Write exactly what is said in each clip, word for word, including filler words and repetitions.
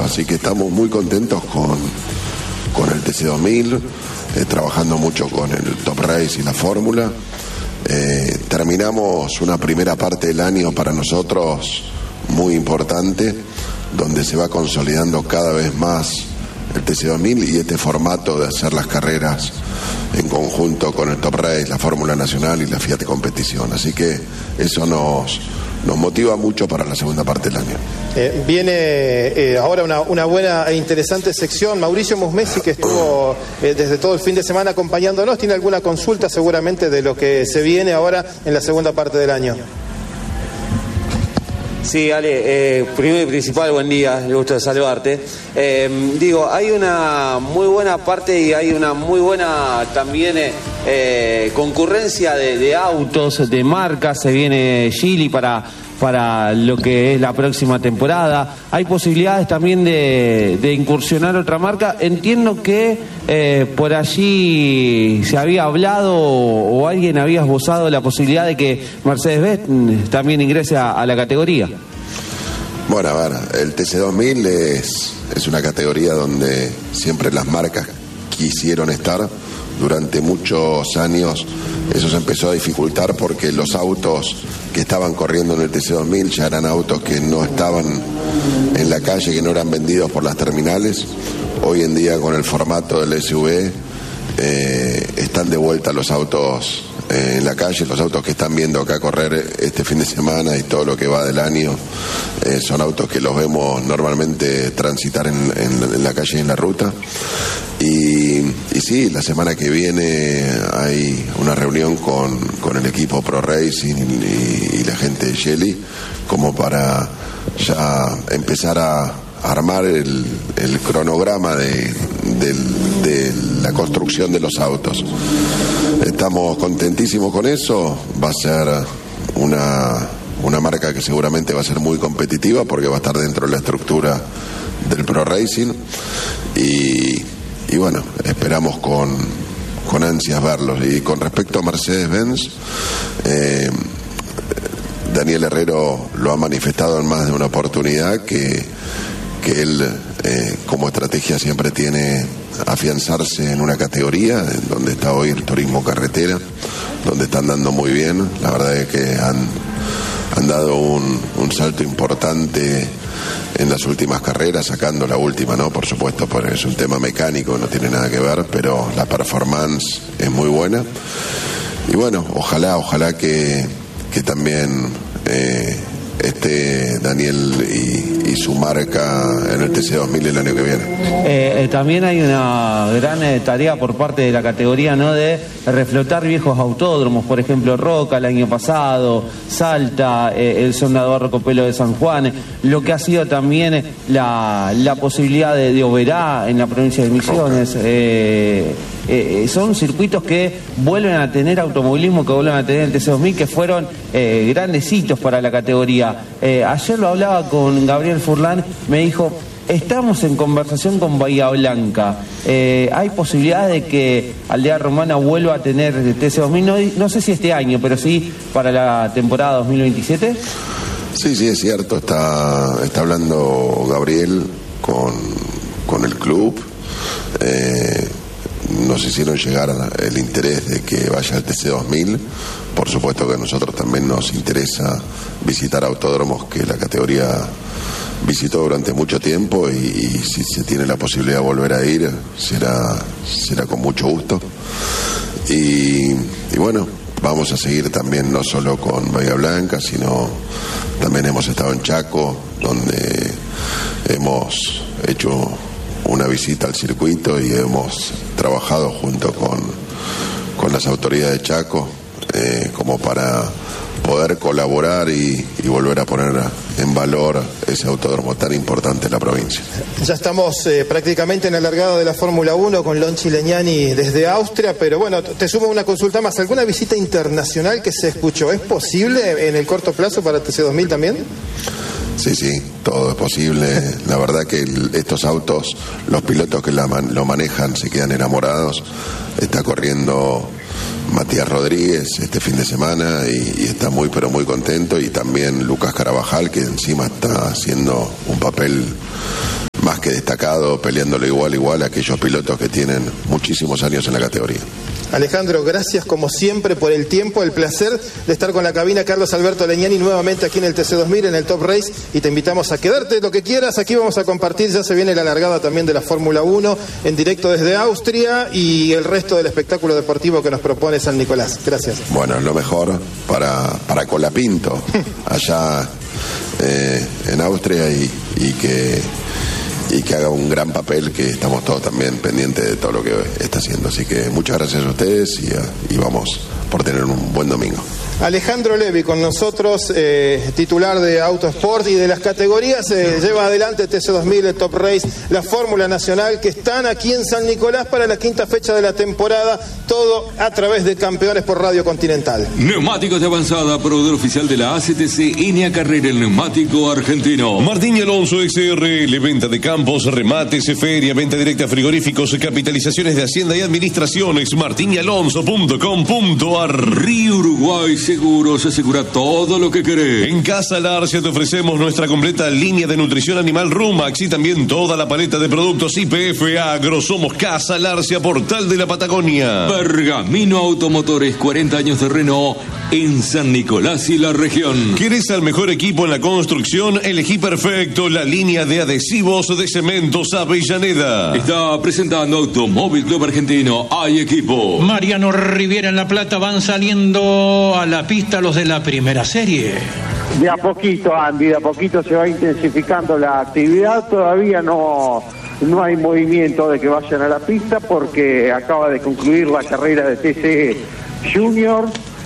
así que estamos muy contentos con, con el T C dos mil, eh, trabajando mucho con el Top Race y la Fórmula. Eh, terminamos una primera parte del año para nosotros muy importante, donde se va consolidando cada vez más el T C dos mil y este formato de hacer las carreras en conjunto con el Top Race, la Fórmula Nacional y la Fiat Competición. Así que eso nos, nos motiva mucho para la segunda parte del año. Eh, viene eh, ahora una, una buena e interesante sección. Mauricio Musmesi, que estuvo eh, desde todo el fin de semana acompañándonos, tiene alguna consulta seguramente de lo que se viene ahora en la segunda parte del año. Sí, Ale, eh, primero y principal, buen día, le gusto saludarte. Eh, digo, hay una muy buena parte y hay una muy buena también eh, concurrencia de, de autos, de marcas. Se viene Geely para, para lo que es la próxima temporada. Hay posibilidades también de, de incursionar otra marca. Entiendo que eh, por allí se había hablado o, o alguien había esbozado la posibilidad de que Mercedes-Benz también ingrese a, a la categoría. Bueno, a ver, el T C dos mil es, es una categoría donde siempre las marcas quisieron estar. Durante muchos años eso se empezó a dificultar porque los autos que estaban corriendo en el T C dos mil ya eran autos que no estaban en la calle, que no eran vendidos por las terminales. Hoy en día, con el formato del S U V, eh, están de vuelta los autos eh, en la calle. Los autos que están viendo acá correr este fin de semana y todo lo que va del año eh, son autos que los vemos normalmente transitar en, en, en la calle y en la ruta. Y, y sí, la semana que viene hay una reunión con, con el equipo Pro Racing y, y la gente de Geely, como para ya empezar a armar el, el cronograma de, de, de la construcción de los autos. Estamos contentísimos con eso. Va a ser una, una marca que seguramente va a ser muy competitiva porque va a estar dentro de la estructura del Pro Racing y, y bueno, esperamos con, con ansias verlos. Y con respecto a Mercedes-Benz, eh, Daniel Herrero lo ha manifestado en más de una oportunidad que que él eh, como estrategia siempre tiene afianzarse en una categoría en donde está hoy el turismo carretera, donde están dando muy bien. La verdad es que han, han dado un, un salto importante en las últimas carreras, sacando la última, ¿no? Por supuesto, porque es un tema mecánico, no tiene nada que ver, pero la performance es muy buena. Y bueno, ojalá, ojalá que, que también eh, esté Daniel y, y su marca en el T C dos mil el año que viene. Eh, eh, también hay una gran eh, tarea por parte de la categoría, ¿no?, de reflotar viejos autódromos, por ejemplo Roca el año pasado, Salta, eh, el Sondador Rocopelo de San Juan, lo que ha sido también la, la posibilidad de, de Oberá en la provincia de Misiones. Eh, eh, son circuitos que vuelven a tener automovilismo, que vuelven a tener el T C dos mil, que fueron eh, grandes hitos para la categoría. Eh, ayer lo hablaba con Gabriel Furlan, me dijo: estamos en conversación con Bahía Blanca. Eh, ¿Hay posibilidad de que Aldea Romana vuelva a tener el T C dos mil? No, no sé si este año, pero sí para la temporada dos mil veintisiete. Sí, sí, es cierto. Está, está hablando Gabriel con, con el club. Eh, nos hicieron llegar el interés de que vaya al T C dos mil. Por supuesto que a nosotros también nos interesa visitar autódromos que la categoría visitó durante mucho tiempo y, y si se tiene la posibilidad de volver a ir será, será con mucho gusto. Y, y bueno, vamos a seguir también no solo con Bahía Blanca, sino también hemos estado en Chaco, donde hemos hecho una visita al circuito y hemos trabajado junto con, con las autoridades de Chaco eh, como para poder colaborar y, y volver a poner en valor ese autódromo tan importante en la provincia. Ya estamos eh, prácticamente en la largada de la Fórmula uno con Lonchi Legnani desde Austria, pero bueno, te sumo una consulta más. ¿Alguna visita internacional que se escuchó? ¿Es posible en el corto plazo para T C dos mil también? Sí, sí, todo es posible. La verdad que el, estos autos, los pilotos que la man, lo manejan se quedan enamorados. Está corriendo Matías Rodríguez este fin de semana y, y está muy pero muy contento, y también Lucas Carabajal, que encima está haciendo un papel más más que destacado, peleándole igual a igual a aquellos pilotos que tienen muchísimos años en la categoría. Alejandro, gracias como siempre por el tiempo, el placer de estar con la cabina. Carlos Alberto Legnani nuevamente aquí en el T C dos mil, en el Top Race, y te invitamos a quedarte lo que quieras. Aquí vamos a compartir, ya se viene la largada también de la Fórmula uno en directo desde Austria y el resto del espectáculo deportivo que nos propone San Nicolás. Gracias. Bueno, lo mejor para, para Colapinto, allá eh, en Austria, y, y que... y que haga un gran papel, que estamos todos también pendientes de todo lo que está haciendo. Así que muchas gracias a ustedes y, a, y vamos por tener un buen domingo. Alejandro Levi con nosotros, eh, titular de Autosport y de las categorías, eh, lleva adelante el T C dos mil, el Top Race, la Fórmula Nacional, que están aquí en San Nicolás para la quinta fecha de la temporada, todo a través de Campeones por Radio Continental. Neumáticos de avanzada, proveedor oficial de la A C T C, N A Carrera, el neumático argentino. Martín y Alonso X R L, venta de campos, remates, feria, venta directa, frigoríficos, capitalizaciones de Hacienda y Administraciones, martín y alonso punto com punto a r. Río Uruguay Seguros, asegura todo lo que querés. En Casa Larcia te ofrecemos nuestra completa línea de nutrición animal Rumax y también toda la paleta de productos I P F Agro. Somos Casa Larcia, portal de la Patagonia. Pergamino Automotores, cuarenta años de Renault en San Nicolás y la región. ¿Querés al mejor equipo en la construcción? Elegí perfecto la línea de adhesivos de Cementos Avellaneda. Está presentando Automóvil Club Argentino. Hay equipo. Mariano Riviera en La Plata, van saliendo a la pista los de la primera serie. De a poquito, Andy, de a poquito se va intensificando la actividad. Todavía no, no hay movimiento de que vayan a la pista porque acaba de concluir la carrera de T C Junior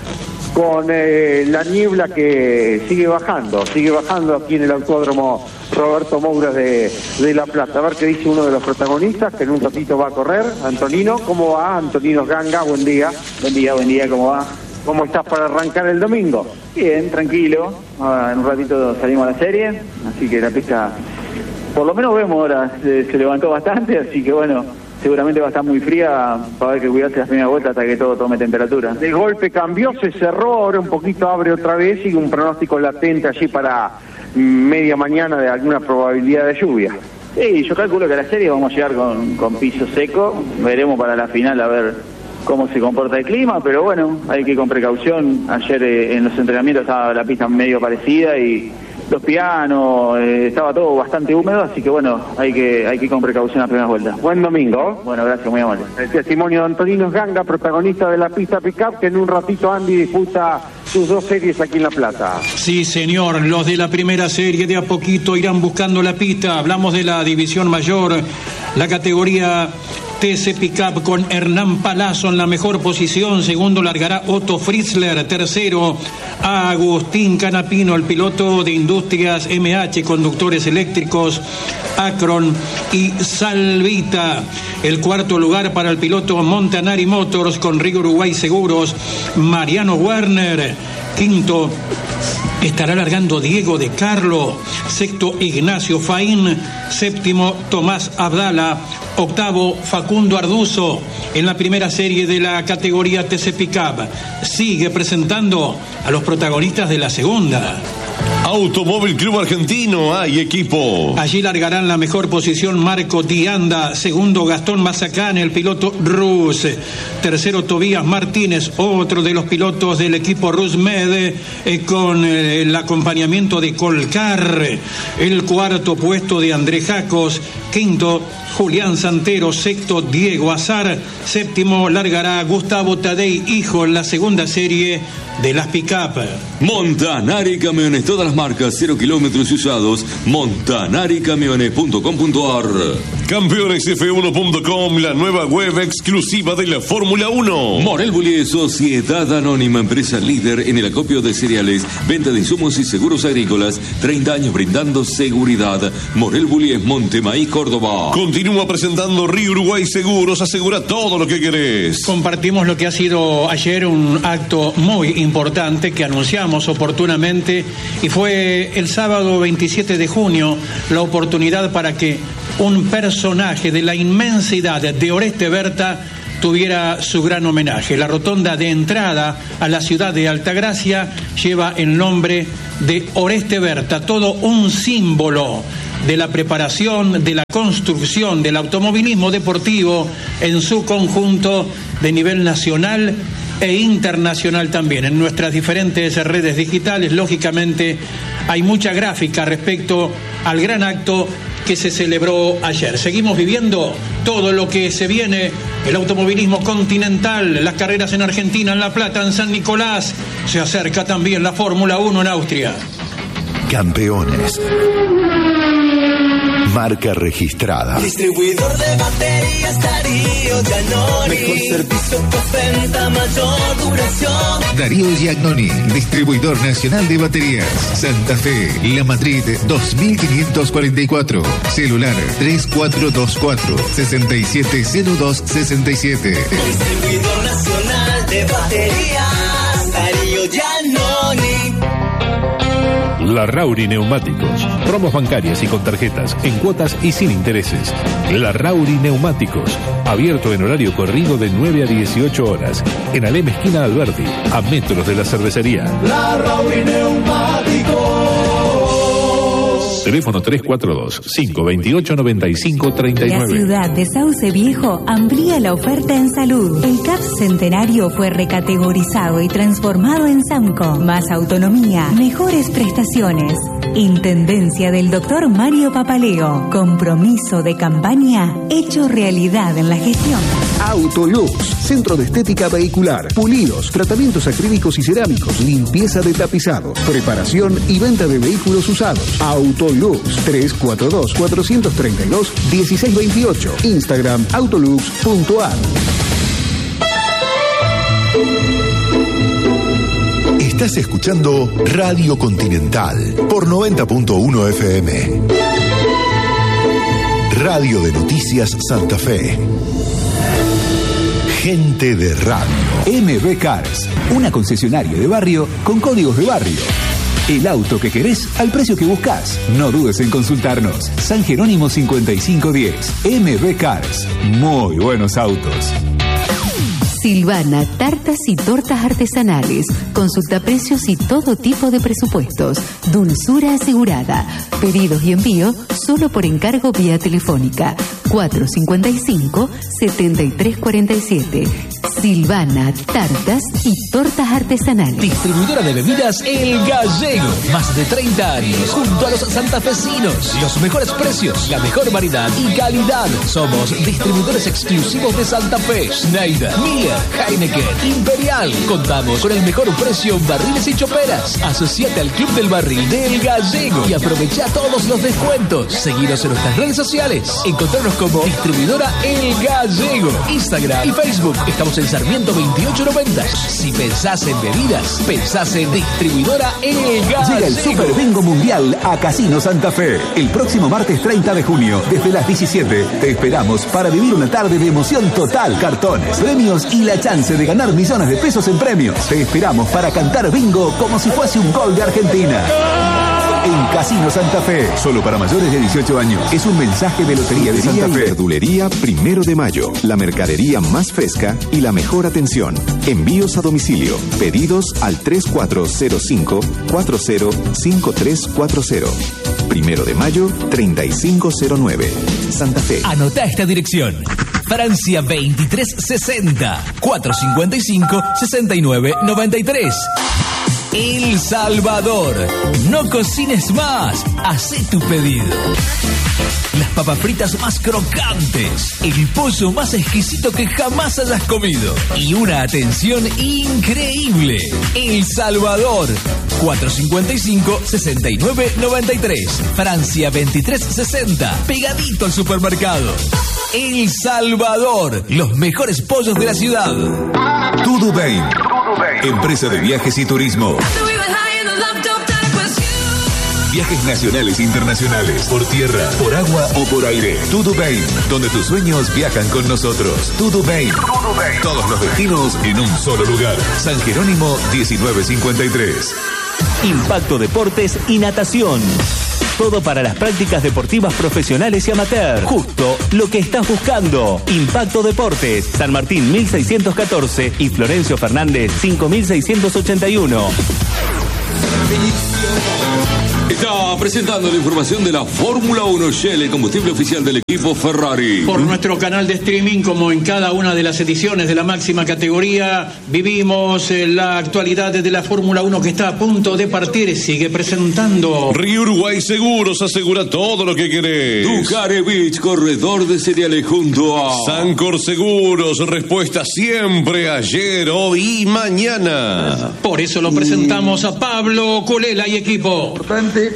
con eh, la niebla que sigue bajando, sigue bajando aquí en el autódromo Roberto Moura de, de La Plata. A ver qué dice uno de los protagonistas, que en un ratito va a correr. Antonino, ¿cómo va? Antonino Ganga, buen día. Buen día, buen día, ¿cómo va? ¿Cómo estás para arrancar el domingo? Bien, tranquilo. Ahora en un ratito salimos a la serie, así que la pista, por lo menos vemos ahora, se, se levantó bastante, así que bueno, seguramente va a estar muy fría, para ver que cuidarse las primeras vueltas hasta que todo tome temperatura. De golpe cambió, se cerró, ahora un poquito abre otra vez y un pronóstico latente allí para media mañana de alguna probabilidad de lluvia. Sí, yo calculo que a la serie vamos a llegar con, con piso seco, veremos para la final a ver cómo se comporta el clima, pero bueno, hay que ir con precaución. Ayer eh, en los entrenamientos estaba la pista medio parecida y los pianos, eh, estaba todo bastante húmedo, así que bueno, hay que hay que ir con precaución a las primeras vueltas. Buen domingo. Bueno, gracias, muy amable. El testimonio de Antonino Ganga, protagonista de la pista pick-up, que en un ratito Andy disputa sus dos series aquí en La Plata. Sí, señor, los de la primera serie de a poquito irán buscando la pista. Hablamos de la división mayor, la categoría T C Pickup con Hernán Palazzo en la mejor posición. Segundo largará Otto Fritzler. Tercero Agustín Canapino, el piloto de Industrias M H, conductores eléctricos Akron y Salvita. El cuarto lugar para el piloto Montanari Motors con Río Uruguay Seguros, Mariano Werner. Quinto estará largando Diego de Carlo. Sexto Ignacio Faín. Séptimo Tomás Abdala. Octavo Facundo Arduzo en la primera serie de la categoría T C Pickup. Sigue presentando a los protagonistas de la segunda. Automóvil Club Argentino, hay equipo. Allí largarán la mejor posición Marco Dianda, segundo Gastón Mazacán, el piloto Rus, tercero Tobías Martínez, otro de los pilotos del equipo Rusmed, eh, con eh, el acompañamiento de Colcar, el cuarto puesto de André Jacos, quinto Julián Santero, sexto Diego Azar, séptimo largará Gustavo Tadei Hijo en la segunda serie de las pick-up. Montanari Camiones, todas las marcas, cero kilómetros usados, montanari camiones punto com punto a r. Campeones F uno punto com, la nueva web exclusiva de la Fórmula uno. Morel Bullies, Sociedad Anónima, empresa líder en el acopio de cereales, venta de insumos y seguros agrícolas, treinta años brindando seguridad. Morel Bullies, Montemaí, Córdoba. Continúa presentando Río Uruguay Seguros, asegura todo lo que querés. Compartimos lo que ha sido ayer un acto muy importante que anunciamos oportunamente, y fue el sábado veintisiete de junio la oportunidad para que un personaje de la inmensidad de Oreste Berta tuviera su gran homenaje. La rotonda de entrada a la ciudad de Altagracia lleva el nombre de Oreste Berta, todo un símbolo de la preparación, de la construcción del automovilismo deportivo en su conjunto de nivel nacional e internacional también. En nuestras diferentes redes digitales, lógicamente, hay mucha gráfica respecto al gran acto que se celebró ayer. Seguimos viviendo todo lo que se viene, el automovilismo continental, las carreras en Argentina, en La Plata, en San Nicolás. Se acerca también la Fórmula uno en Austria. Campeones. Marca registrada. Distribuidor de baterías Darío Giannoni. Mejor servicio, postventa, mayor duración. Darío Giannoni, distribuidor nacional de baterías. Santa Fe, La Madrid, dos mil quinientos cuarenta y cuatro. Celular tres cuatro dos cuatro, seis siete cero dos seis siete. Distribuidor nacional de baterías Darío Giannoni. Larrauri Neumáticos. Promos bancarias y con tarjetas, en cuotas y sin intereses. Larrauri Neumáticos. Abierto en horario corrido de nueve a dieciocho horas. En Alem esquina Alberti, a metros de la cervecería. Larrauri Neumáticos. Teléfono tres cuatro dos, cinco dos ocho, nueve cinco tres nueve. La ciudad de Sauce Viejo amplía la oferta en salud. El C A P Centenario fue recategorizado y transformado en SAMCO. Más autonomía, mejores prestaciones. Intendencia del doctor Mario Papaleo. Compromiso de campaña hecho realidad en la gestión. Autolux, centro de estética vehicular, pulidos, tratamientos acrílicos y cerámicos, limpieza de tapizados, preparación y venta de vehículos usados. Autolux, tres cuatro dos, cuatro tres dos, uno seis dos ocho. Instagram, autolux punto a r. Estás escuchando Radio Continental por noventa punto uno F M. Radio de Noticias Santa Fe. Gente de radio. M B Cars, una concesionaria de barrio con códigos de barrio. El auto que querés al precio que buscas. No dudes en consultarnos. San Jerónimo cincuenta y cinco diez. M B Cars. Muy buenos autos. Silvana, tartas y tortas artesanales. Consulta precios y todo tipo de presupuestos. Dulzura asegurada. Pedidos y envío solo por encargo vía telefónica. cuatro cinco cinco, siete tres cuatro siete. Silvana, tartas y tortas artesanales. Distribuidora de bebidas El Gallego. Más de treinta años junto a los santafesinos. Los mejores precios, la mejor variedad y calidad. Somos distribuidores exclusivos de Santa Fe. Schneider, Miller, Heineken, Imperial. Contamos con el mejor precio en barriles y choperas. Asociate al Club del Barril de El Gallego y aprovecha todos los descuentos. Seguinos en nuestras redes sociales. Encontrarnos como distribuidora El Gallego. Instagram y Facebook. Estamos en Sarmiento veintiocho noventa. Si pensás en bebidas, pensás en distribuidora El Gallego. Llega el Super Bingo Mundial a Casino Santa Fe. El próximo martes treinta de junio, desde las diecisiete, te esperamos para vivir una tarde de emoción total. Cartones, premios y la chance de ganar millones de pesos en premios. Te esperamos para cantar bingo como si fuese un gol de Argentina. En Casino Santa Fe, solo para mayores de dieciocho años. Es un mensaje de Lotería de Santa Fe. Verdulería Primero de Mayo, la mercadería más fresca y la mejor atención. Envíos a domicilio. Pedidos al tres cuatro cero cinco, cuatro cero cinco tres cuatro cero. Primero de Mayo, treinta y cinco cero nueve. Santa Fe. Anota esta dirección. Francia veintitrés sesenta, cuatrocientos cincuenta y cinco, sesenta y nueve noventa y tres. El Salvador. No cocines más. Hacé tu pedido. Las papas fritas más crocantes. El pollo más exquisito que jamás hayas comido. Y una atención increíble. El Salvador. cuatrocientos cincuenta y cinco, sesenta y nueve noventa y tres. Francia veintitrés sesenta. Pegadito al supermercado. El Salvador. Los mejores pollos de la ciudad. Tudubain. Empresa de viajes y turismo. Viajes nacionales e internacionales, por tierra, por agua o por aire. Tudubain, donde tus sueños viajan con nosotros. Tudubain. Todos los destinos en un solo lugar. San Jerónimo diecinueve cincuenta y tres. Impacto Deportes y Natación. todo para las prácticas deportivas profesionales y amateur. Justo lo que estás buscando. Impacto Deportes, San Martín mil seiscientos catorce y Florencio Fernández cinco mil seiscientos ochenta y uno. Está presentando la información de la Fórmula uno Shell, el combustible oficial del equipo Ferrari. Por nuestro canal de streaming, como en cada una de las ediciones de la máxima categoría, vivimos eh, la actualidad de la Fórmula uno que está a punto de partir. Sigue presentando. Río Uruguay Seguros asegura todo lo que querés. Dujarevich, corredor de cereales junto a Sancor Seguros, respuesta siempre, ayer, hoy y mañana. Por eso lo presentamos a Pablo Colela y equipo. Importante,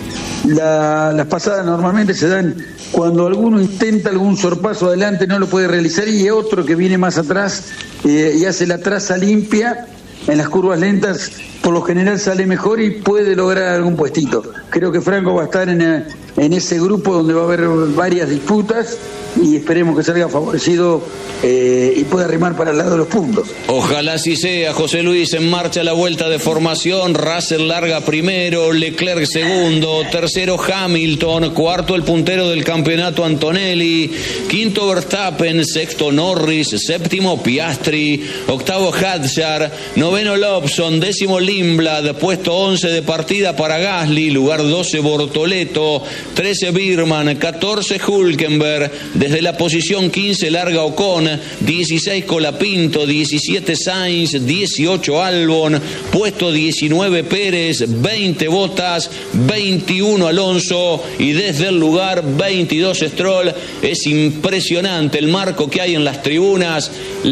la, las pasadas normalmente se dan cuando alguno intenta algún sorpaso adelante, no lo puede realizar, y otro que viene más atrás eh, y hace la traza limpia. En las curvas lentas por lo general sale mejor y puede lograr algún puestito. Creo que Franco va a estar en, en ese grupo donde va a haber varias disputas y esperemos que salga favorecido eh, y pueda arrimar para el lado de los puntos. Ojalá así sea. José Luis, en marcha la vuelta de formación. Russell larga primero, Leclerc segundo, tercero Hamilton, cuarto el puntero del campeonato Antonelli, quinto Verstappen, sexto Norris, séptimo Piastri, octavo Hadjar, noveno Lobson, décimo Lindblad, puesto once de partida para Gasly, lugar doce Bortoleto, trece Birman, catorce Hülkenberg, desde la posición quince larga Ocon, dieciséis Colapinto, diecisiete Sainz, dieciocho Albon, puesto diecinueve Pérez, veinte Bottas, veintiuno Alonso y desde el lugar veintidós Stroll. Es impresionante el marco que hay en las tribunas,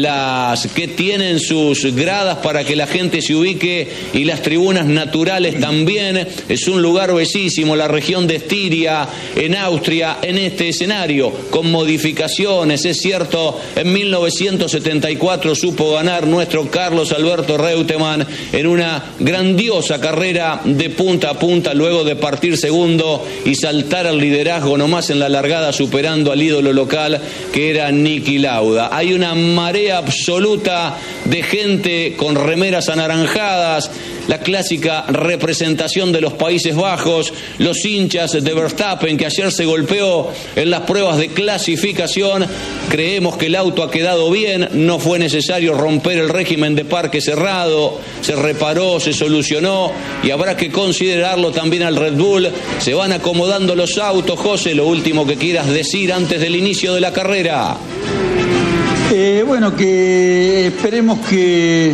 las que tienen sus gradas para que la gente se ubique y las tribunas naturales también. Es un lugar bellísimo, la región de Estiria, en Austria, en este escenario, con modificaciones. Es cierto, en mil novecientos setenta y cuatro supo ganar nuestro Carlos Alberto Reutemann en una grandiosa carrera de punta a punta, luego de partir segundo y saltar al liderazgo nomás en la largada, superando al ídolo local que era Niki Lauda. Hay una marea absoluta de gente con remeras anaranjadas, la clásica representación de los Países Bajos, los hinchas de Verstappen que ayer se golpeó en las pruebas de clasificación. Creemos que el auto ha quedado bien, no fue necesario romper el régimen de parque cerrado, se reparó, se solucionó y habrá que considerarlo también al Red Bull. Se van acomodando los autos. José, lo último que quieras decir antes del inicio de la carrera. Eh, bueno, que esperemos que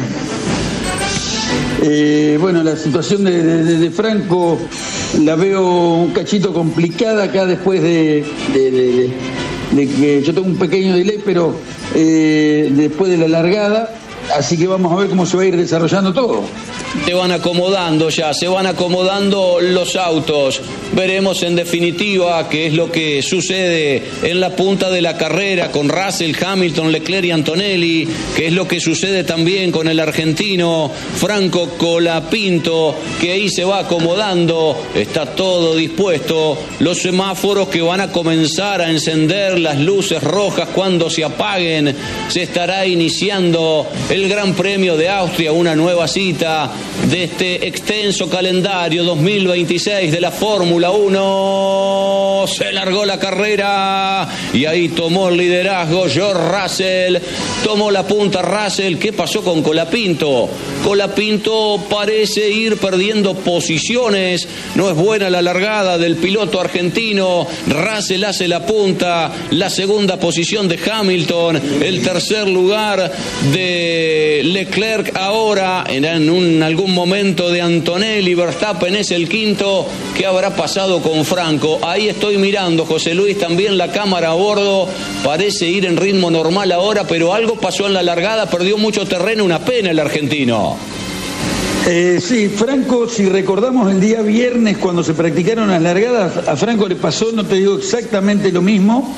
eh, bueno, la situación de, de, de Franco la veo un cachito complicada acá después de, de, de, de que yo tengo un pequeño delay, pero eh, después de la largada, así que vamos a ver cómo se va a ir desarrollando todo. Se van acomodando ya, se van acomodando los autos. Veremos en definitiva qué es lo que sucede en la punta de la carrera con Russell, Hamilton, Leclerc y Antonelli, qué es lo que sucede también con el argentino Franco Colapinto, que ahí se va acomodando. Está todo dispuesto, los semáforos que van a comenzar a encender las luces rojas cuando se apaguen. Se estará iniciando el Gran Premio de Austria, una nueva cita de este extenso calendario dos mil veintiséis de la Fórmula uno. Se largó la carrera y ahí tomó el liderazgo George Russell, tomó la punta Russell. ¿Qué pasó con Colapinto? Colapinto parece ir perdiendo posiciones, no es buena la largada del piloto argentino. Russell hace la punta, la segunda posición de Hamilton, el tercer lugar de Leclerc ahora en un algún momento de Antonelli. Verstappen es el quinto. ¿Qué habrá pasado con Franco? Ahí estoy mirando, José Luis, también la cámara a bordo parece ir en ritmo normal ahora, pero algo pasó en la largada, perdió mucho terreno, una pena el argentino. Eh, sí, Franco, si recordamos el día viernes cuando se practicaron las largadas, a Franco le pasó, no te digo exactamente lo mismo,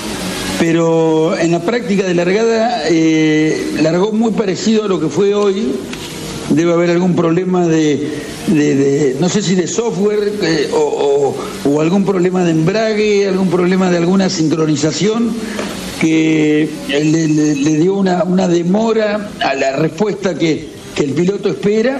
pero en la práctica de largada eh, largó muy parecido a lo que fue hoy. Debe haber algún problema de, de, de no sé si de software eh, o, o, o algún problema de embrague, algún problema de alguna sincronización que le, le, le dio una, una demora a la respuesta que, que el piloto espera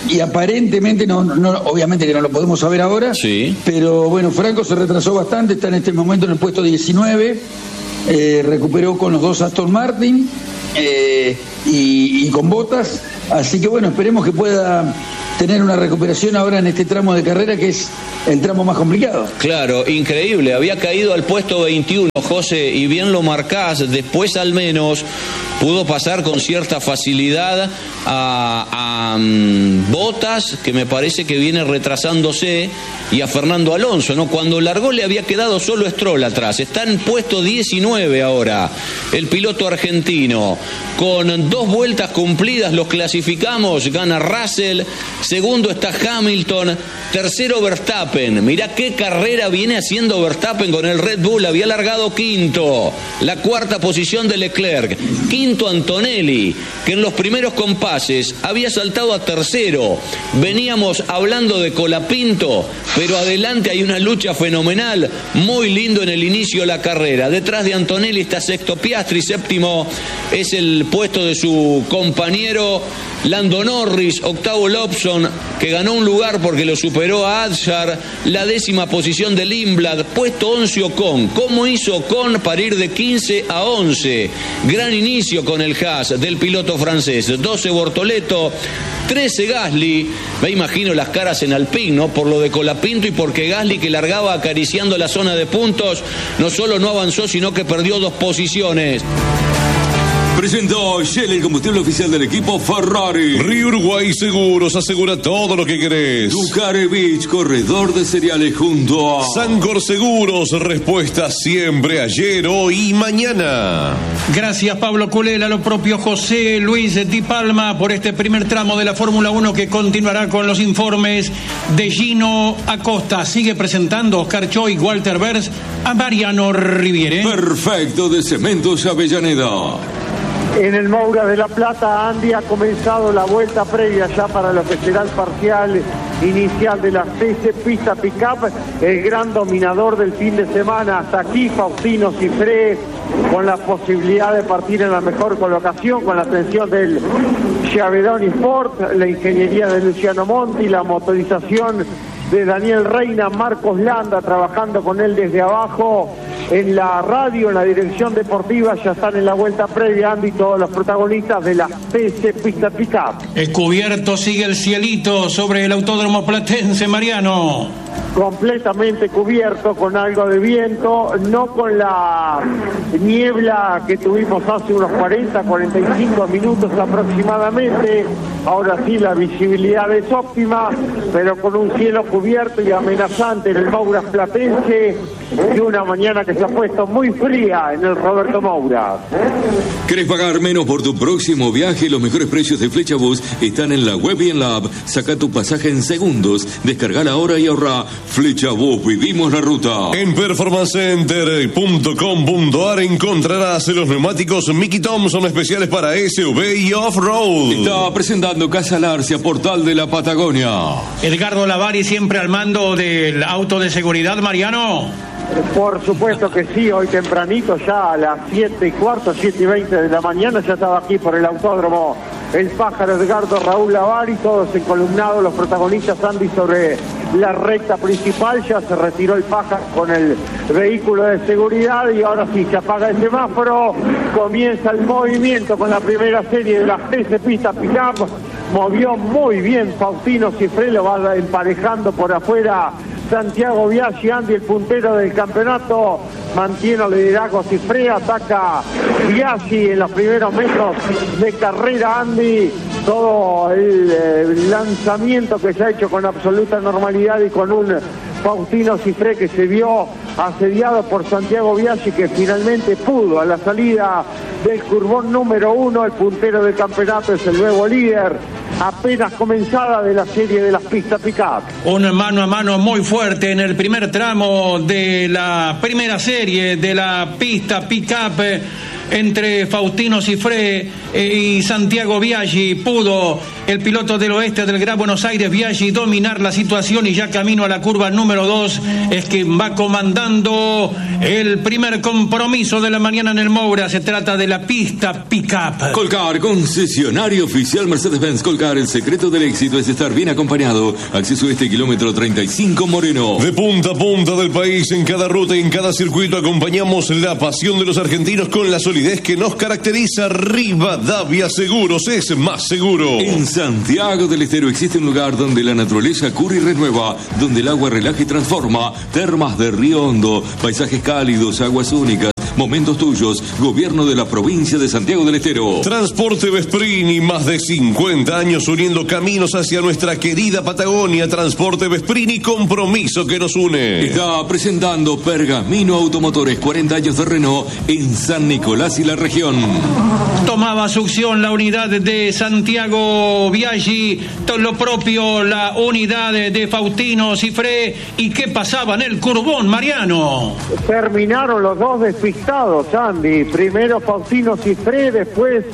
y aparentemente, no, no, obviamente que no lo podemos saber ahora, sí. Pero bueno, Franco se retrasó bastante, está en este momento en el puesto diecinueve, eh, recuperó con los dos Aston Martin eh, y, y con Bottas, así que bueno, esperemos que pueda tener una recuperación ahora en este tramo de carrera que es el tramo más complicado. Claro, increíble, había caído al puesto veintiuno, José, y bien lo marcás, después al menos pudo pasar con cierta facilidad a, a um, Bottas, que me parece que viene retrasándose, y a Fernando Alonso, ¿no? Cuando largó le había quedado solo Stroll atrás, está en puesto diecinueve ahora, el piloto argentino, con dos vueltas cumplidas los clasificamos, gana Russell, segundo está Hamilton, tercero Verstappen, mirá qué carrera viene haciendo Verstappen con el Red Bull, había largado quinto, la cuarta posición de Leclerc, quinto Antonelli, que en los primeros compases había saltado a tercero, veníamos hablando de Colapinto, pero adelante hay una lucha fenomenal, muy lindo en el inicio de la carrera, detrás de Antonelli está sexto Piastri, séptimo es el puesto de su compañero Lando Norris, octavo Lobson, que ganó un lugar porque lo superó a Adjar, la décima posición de Lindblad, puesto once Ocon. ¿Cómo hizo Ocon para ir de quince a once? Gran inicio con el Haas del piloto francés, doce Bortoleto, trece Gasly, me imagino las caras en Alpine, ¿no? Por lo de Colapinto y porque Gasly, que largaba acariciando la zona de puntos, no solo no avanzó, sino que perdió dos posiciones. Presentó Shell, el combustible oficial del equipo Ferrari. Río Uruguay Seguros, asegura todo lo que querés. Ducare Beach, corredor de cereales junto a Sancor Seguros, respuesta siempre ayer, hoy y mañana. Gracias Pablo Culela, lo propio José Luis Di Palma por este primer tramo de la Fórmula uno que continuará con los informes de Gino Acosta. Sigue presentando Oscar Choi, Walter Bers a Mariano Riviere. Perfecto, de Cementos Avellaneda. En el Moura de la Plata, Andy, ha comenzado la vuelta previa ya para lo que será el parcial inicial de la T C Pista Pickup, el gran dominador del fin de semana. Hasta aquí Faustino Cifré, con la posibilidad de partir en la mejor colocación, con la atención del Chiavedoni Sport, la ingeniería de Luciano Monti, la motorización de Daniel Reina, Marcos Landa trabajando con él desde abajo. En la radio, en la dirección deportiva, ya están en la vuelta previa, Andy, todos los protagonistas de la T C Pista Pickup. El cubierto sigue el cielito sobre el autódromo platense, Mariano. Completamente cubierto, con algo de viento, no con la niebla que tuvimos hace unos cuarenta, cuarenta y cinco minutos aproximadamente. Ahora sí la visibilidad es óptima, pero con un cielo cubierto y amenazante en el Moura Platense, y una mañana que se ha puesto muy fría en el Roberto Moura. ¿Querés pagar menos por tu próximo viaje? Los mejores precios de Flechabús están en la web y en la app. Saca tu pasaje en segundos, descargala ahora y ahorra. Flechabús, vivimos la ruta. En performance center punto com punto a r encontrarás los neumáticos Mickey Thompson especiales para S U V y off-road. Está presentando Casa Larcia, Portal de la Patagonia. Edgardo Lavari siempre al mando del auto de seguridad, Mariano. Por supuesto que sí, hoy tempranito, ya a las siete y cuarto, siete y veinte de la mañana, ya estaba aquí por el autódromo el pájaro Edgardo Raúl Lavari, todos encolumnados, los protagonistas, Andy, sobre la recta principal. Ya se retiró el pájaro con el vehículo de seguridad y ahora sí se apaga el semáforo, comienza el movimiento con la primera serie de las T C Pista Pickup. Movió muy bien Faustino Cifré, lo va emparejando por afuera Santiago Biaggi, Andy, el puntero del campeonato, mantiene el liderazgo Cifré, ataca Biaggi en los primeros metros de carrera, Andy, todo el, el lanzamiento que se ha hecho con absoluta normalidad y con un Faustino Cifré que se vio asediado por Santiago Biaggi, que finalmente pudo a la salida del curbón número uno, el puntero del campeonato es el nuevo líder, apenas comenzada de la serie de las pistas pick-up. Un mano a mano muy fuerte en el primer tramo de la primera serie de la pista pick-up entre Faustino Cifré eh, y Santiago Biaggi. Pudo el piloto del oeste del Gran Buenos Aires, Biaggi, dominar la situación y ya camino a la curva número dos es quien va comandando el primer compromiso de la mañana en el Moura. Se trata de la pista pick-up. Colcar, concesionario oficial Mercedes-Benz. Colcar, el secreto del éxito es estar bien acompañado. Acceso a este kilómetro treinta y cinco Moreno. De punta a punta del país, en cada ruta y en cada circuito, acompañamos la pasión de los argentinos con la solidez que nos caracteriza. Rivadavia Seguros es más seguro. En Santiago del Estero existe un lugar donde la naturaleza cura y renueva, donde el agua relaja y transforma. Termas de Río Hondo, paisajes cálidos, aguas únicas, momentos tuyos. Gobierno de la provincia de Santiago del Estero. Transporte Vesprini, más de cincuenta años uniendo caminos hacia nuestra querida Patagonia. Transporte Vesprini, compromiso que nos une. Está presentando Pergamino Automotores, cuarenta años de Renault en San Nicolás y la región. Tomaba succión la unidad de Santiago Biaggi, todo lo propio la unidad de Faustino Cifré. ¿Y qué pasaba en el curbón, Mariano? Terminaron los dos despistados, Andy. Primero Faustino Cifré, después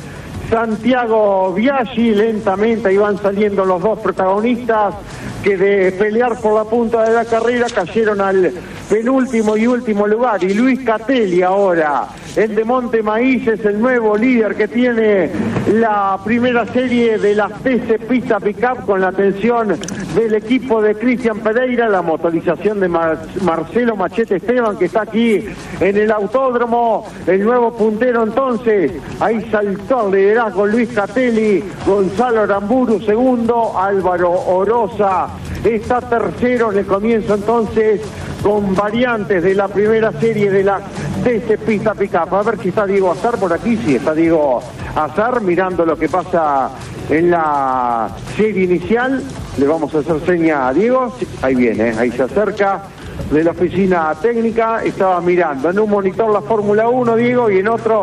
Santiago Biaggi. Lentamente iban saliendo los dos protagonistas que de pelear por la punta de la carrera cayeron al penúltimo y último lugar. Y Luis Catelli ahora, el de Monte Maíz, es el nuevo líder que tiene la primera serie de las T C Pista Pickup, con la atención del equipo de Cristian Pereira, la motorización de Mar Marcelo Machete Esteban, que está aquí en el autódromo, el nuevo puntero. Entonces ahí saltó al liderazgo Luis Catelli, Gonzalo Aramburu segundo, Álvaro Orosa está tercero en el comienzo, entonces con variantes de la primera serie de la T C Pista Pickup. A ver si está Diego Azar por aquí. Sí, está Diego Azar mirando lo que pasa en la serie inicial. Le vamos a hacer seña a Diego. Sí, ahí viene, ahí se acerca de la oficina técnica. Estaba mirando en un monitor la Fórmula uno, Diego, y en otro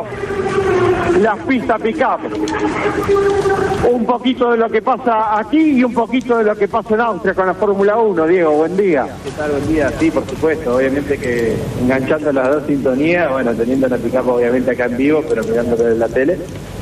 la pista pick-up. Un poquito de lo que pasa aquí y un poquito de lo que pasa en Austria con la Fórmula uno. Diego, buen día. ¿Qué tal? Buen día. Sí, por supuesto. Obviamente que enganchando las dos sintonías, bueno, teniendo la pick-up obviamente acá en vivo, pero mirándolo en la tele.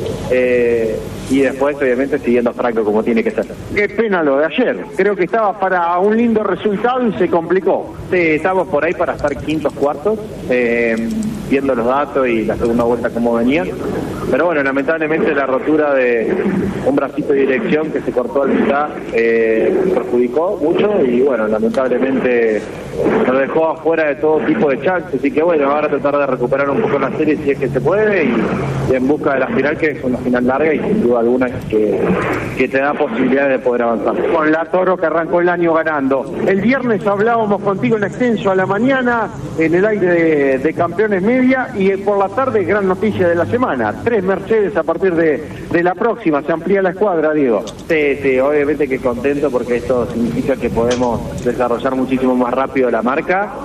Eh, y después, obviamente, siguiendo a Franco como tiene que ser. Qué pena lo de ayer. Creo que estaba para un lindo resultado y se complicó. Sí, estamos por ahí para estar quintos, cuartos, eh, viendo los datos y la segunda vuelta cómo venía. Pero bueno, lamentablemente la rotura de un bracito de dirección que se cortó al mitad eh, perjudicó mucho y bueno, lamentablemente nos dejó afuera de todo tipo de chances. Así que bueno, ahora tratar de recuperar un poco la serie si es que se puede y, y en busca de la final, que es una final larga y sin duda alguna que, que te da posibilidades de poder avanzar. Con la Toro que arrancó el año ganando. El viernes hablábamos contigo en extenso a la mañana en el aire de, de Campeones Media y por la tarde gran noticia de la semana. Tres Mercedes a partir de, de la próxima. Se amplía la escuadra, Diego. Sí, sí, obviamente que contento porque esto significa que podemos desarrollar muchísimo más rápido la marca.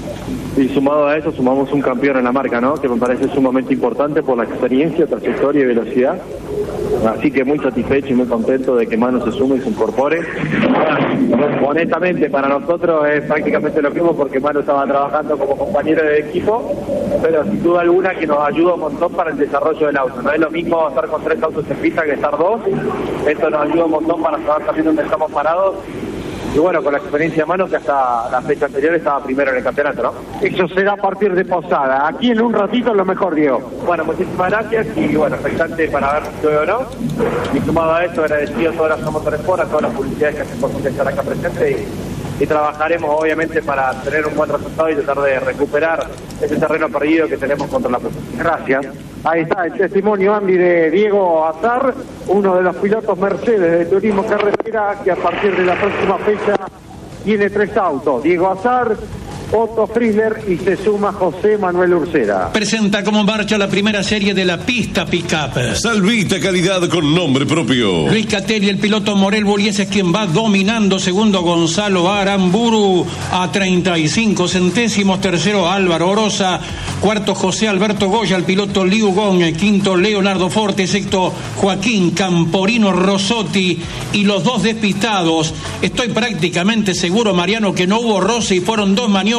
Y sumado a eso, sumamos un campeón en la marca, ¿no? Que me parece sumamente importante por la experiencia, trayectoria y velocidad. Así que muy satisfecho y muy contento de que Manu se sume y se incorpore. Honestamente, para nosotros es prácticamente lo mismo porque Manu estaba trabajando como compañero de equipo, pero sin duda alguna que nos ayuda un montón para el desarrollo del auto. No es lo mismo estar con tres autos en pista que estar dos. Esto nos ayuda un montón para saber también dónde estamos parados. Y bueno, con la experiencia de Manu, que hasta la fecha anterior estaba primero en el campeonato, ¿no? Eso será a partir de Posada. Aquí en un ratito lo mejor, Diego. Bueno, muchísimas gracias y bueno, expectante para ver si o no. Y sumado a esto, agradecido a todas las Motorsport, a todas las publicidades que hacen posible estar acá presente y, y trabajaremos obviamente para tener un buen resultado y tratar de recuperar ese terreno perdido que tenemos contra la puerta. Gracias. Ahí está el testimonio, Andy, de Diego Azar, uno de los pilotos Mercedes de Turismo Carretera, que a partir de la próxima fecha tiene tres autos. Diego Azar, Otto Friedler y se suma José Manuel Ursera. Presenta como marcha la primera serie de la pista pick-up. Salvita calidad con nombre propio. Luis Catelli, el piloto Morel Buries es quien va dominando. Segundo Gonzalo Aramburu a treinta y cinco centésimos. Tercero Álvaro Orosa. Cuarto José Alberto Goya, el piloto Liu Gong. Quinto Leonardo Forte. Sexto Joaquín Camporino Rosotti. Y los dos despistados. Estoy prácticamente seguro, Mariano, que no hubo roce y fueron dos maniobras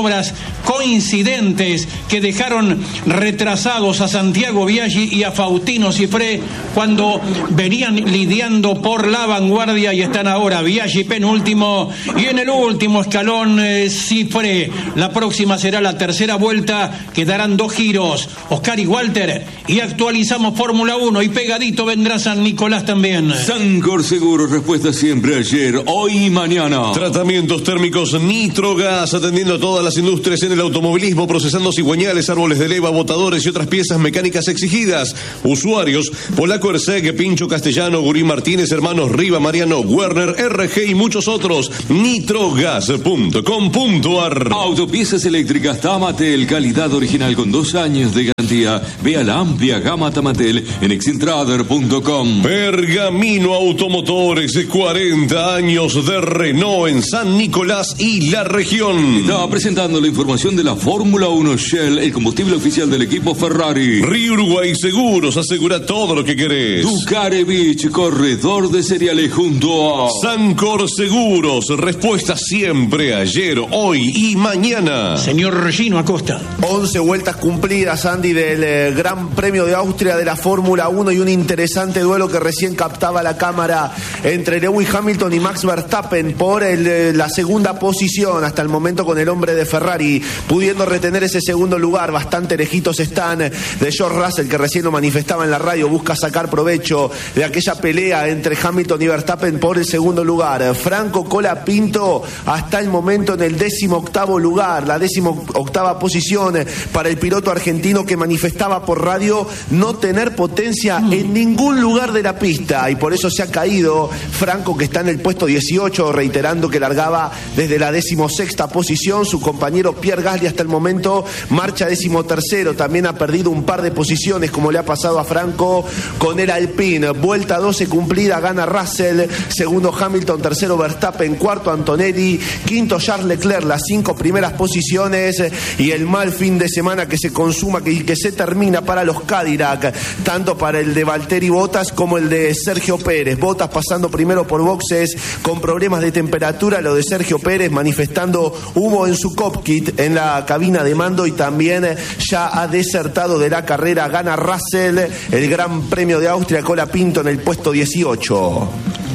maniobras coincidentes que dejaron retrasados a Santiago Biaggi y a Faustino Cifré cuando venían lidiando por la vanguardia, y están ahora Biaggi penúltimo y en el último escalón eh, Cifré. La próxima será la tercera vuelta, quedarán dos giros, Oscar y Walter, y actualizamos Fórmula uno y pegadito vendrá San Nicolás también. Sancor Seguros, respuesta siempre ayer, hoy y mañana. Tratamientos térmicos Nitrogas, atendiendo a todas las industrias en el automovilismo, procesando cigüeñales, árboles de leva, botadores y otras piezas mecánicas exigidas. Usuarios: Polaco Erceg, Pincho Castellano, Gurí Martínez, Hermanos Riva, Mariano Werner, R G y muchos otros. Nitrogas punto com punto a r. Autopiezas eléctricas Tamatel, calidad original con dos años de garantía. Vea la amplia gama Tamatel en exintrader punto com. Pergamino Automotores, cuarenta años de Renault en San Nicolás y la región. Estaba presentando la información de la Fórmula uno. Shell, el combustible oficial del equipo Ferrari. Río Uruguay Seguros, asegura todo lo que querés. Ducarevich, corredor de cereales junto a Sancor Seguros, respuesta siempre ayer, hoy y mañana. Señor Regino Acosta. once vueltas cumplidas, Andy, del eh, Gran Premio de Austria de la Fórmula uno, y un interesante duelo que recién captaba la cámara entre Lewis Hamilton y Max Verstappen por el, eh, la segunda posición hasta el momento, con el hombre de Ferrari pudiendo retener ese segundo lugar. Bastante lejitos están de George Russell, que recién lo manifestaba en la radio, busca sacar provecho de aquella pelea entre Hamilton y Verstappen por el segundo lugar. Franco Colapinto hasta el momento en el décimo octavo lugar, la décimo octava posición para el piloto argentino, que manifestaba por radio no tener potencia en ningún lugar de la pista, y por eso se ha caído Franco, que está en el puesto dieciocho, reiterando que largaba desde la decimosexta posición. Su compañero Pierre Gasly hasta el momento marcha decimotercero, también ha perdido un par de posiciones, como le ha pasado a Franco con el Alpine. Vuelta doce cumplida, gana Russell, segundo Hamilton, tercero Verstappen, cuarto Antonelli, quinto Charles Leclerc, las cinco primeras posiciones, y el mal fin de semana que se consuma, que, que se termina para los Cadillac, tanto para el de Valtteri Bottas como el de Sergio Pérez. Bottas pasando primero por boxes con problemas de temperatura, lo de Sergio Pérez manifestando humo en su cockpit, en la cabina de mando, y también ya ha desertado de la carrera. Gana Russell el Gran Premio de Austria, Colapinto en el puesto dieciocho.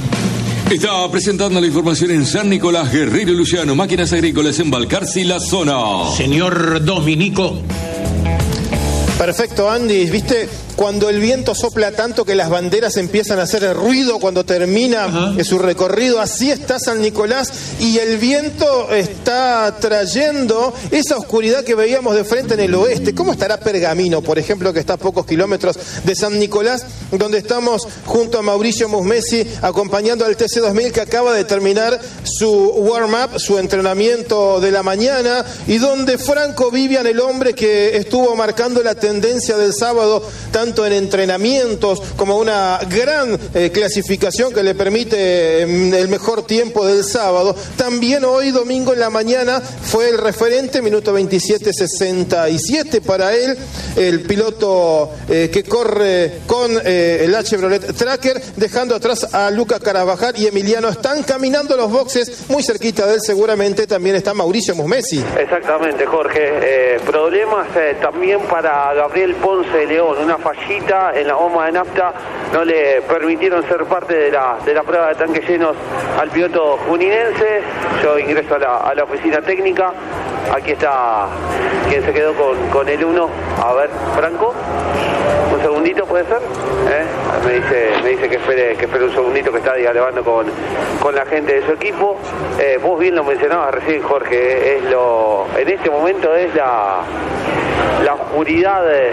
Estaba presentando la información en San Nicolás, Guerrero Luciano, máquinas agrícolas en Balcarce y la zona. Señor Dominico. Perfecto, Andy. ¿Viste cuando el viento sopla tanto que las banderas empiezan a hacer el ruido cuando termina Ajá. su recorrido? Así está San Nicolás, y el viento está trayendo esa oscuridad que veíamos de frente en el oeste. ¿Cómo estará Pergamino, por ejemplo, que está a pocos kilómetros de San Nicolás, donde estamos junto a Mauricio Musmesi acompañando al T C dos mil, que acaba de terminar su warm-up, su entrenamiento de la mañana, y donde Franco Vivian, el hombre que estuvo marcando la tendencia del sábado, tanto en entrenamientos como una gran eh, clasificación que le permite eh, el mejor tiempo del sábado, también hoy domingo en la mañana fue el referente, minuto veintisiete sesenta y siete para él, el piloto eh, que corre con eh, el Chevrolet Tracker, dejando atrás a Luca Carabajal y Emiliano. Están caminando los boxes, muy cerquita de él seguramente también está Mauricio Musmesi. Exactamente, Jorge. Eh, problemas eh, también para Gabriel Ponce de León, una fallita en la bomba de nafta no le permitieron ser parte de la, de la prueba de tanques llenos al piloto juninense. Yo ingreso a la, a la oficina técnica, aquí está quien se quedó con, con el uno, a ver, Franco, un segundito puede ser, ¿Eh? me dice me dice que espere que espere un segundito, que está dialogando con, con la gente de su equipo. Eh, vos bien lo mencionabas recién, Jorge, es lo en este momento es la la oscuridad de,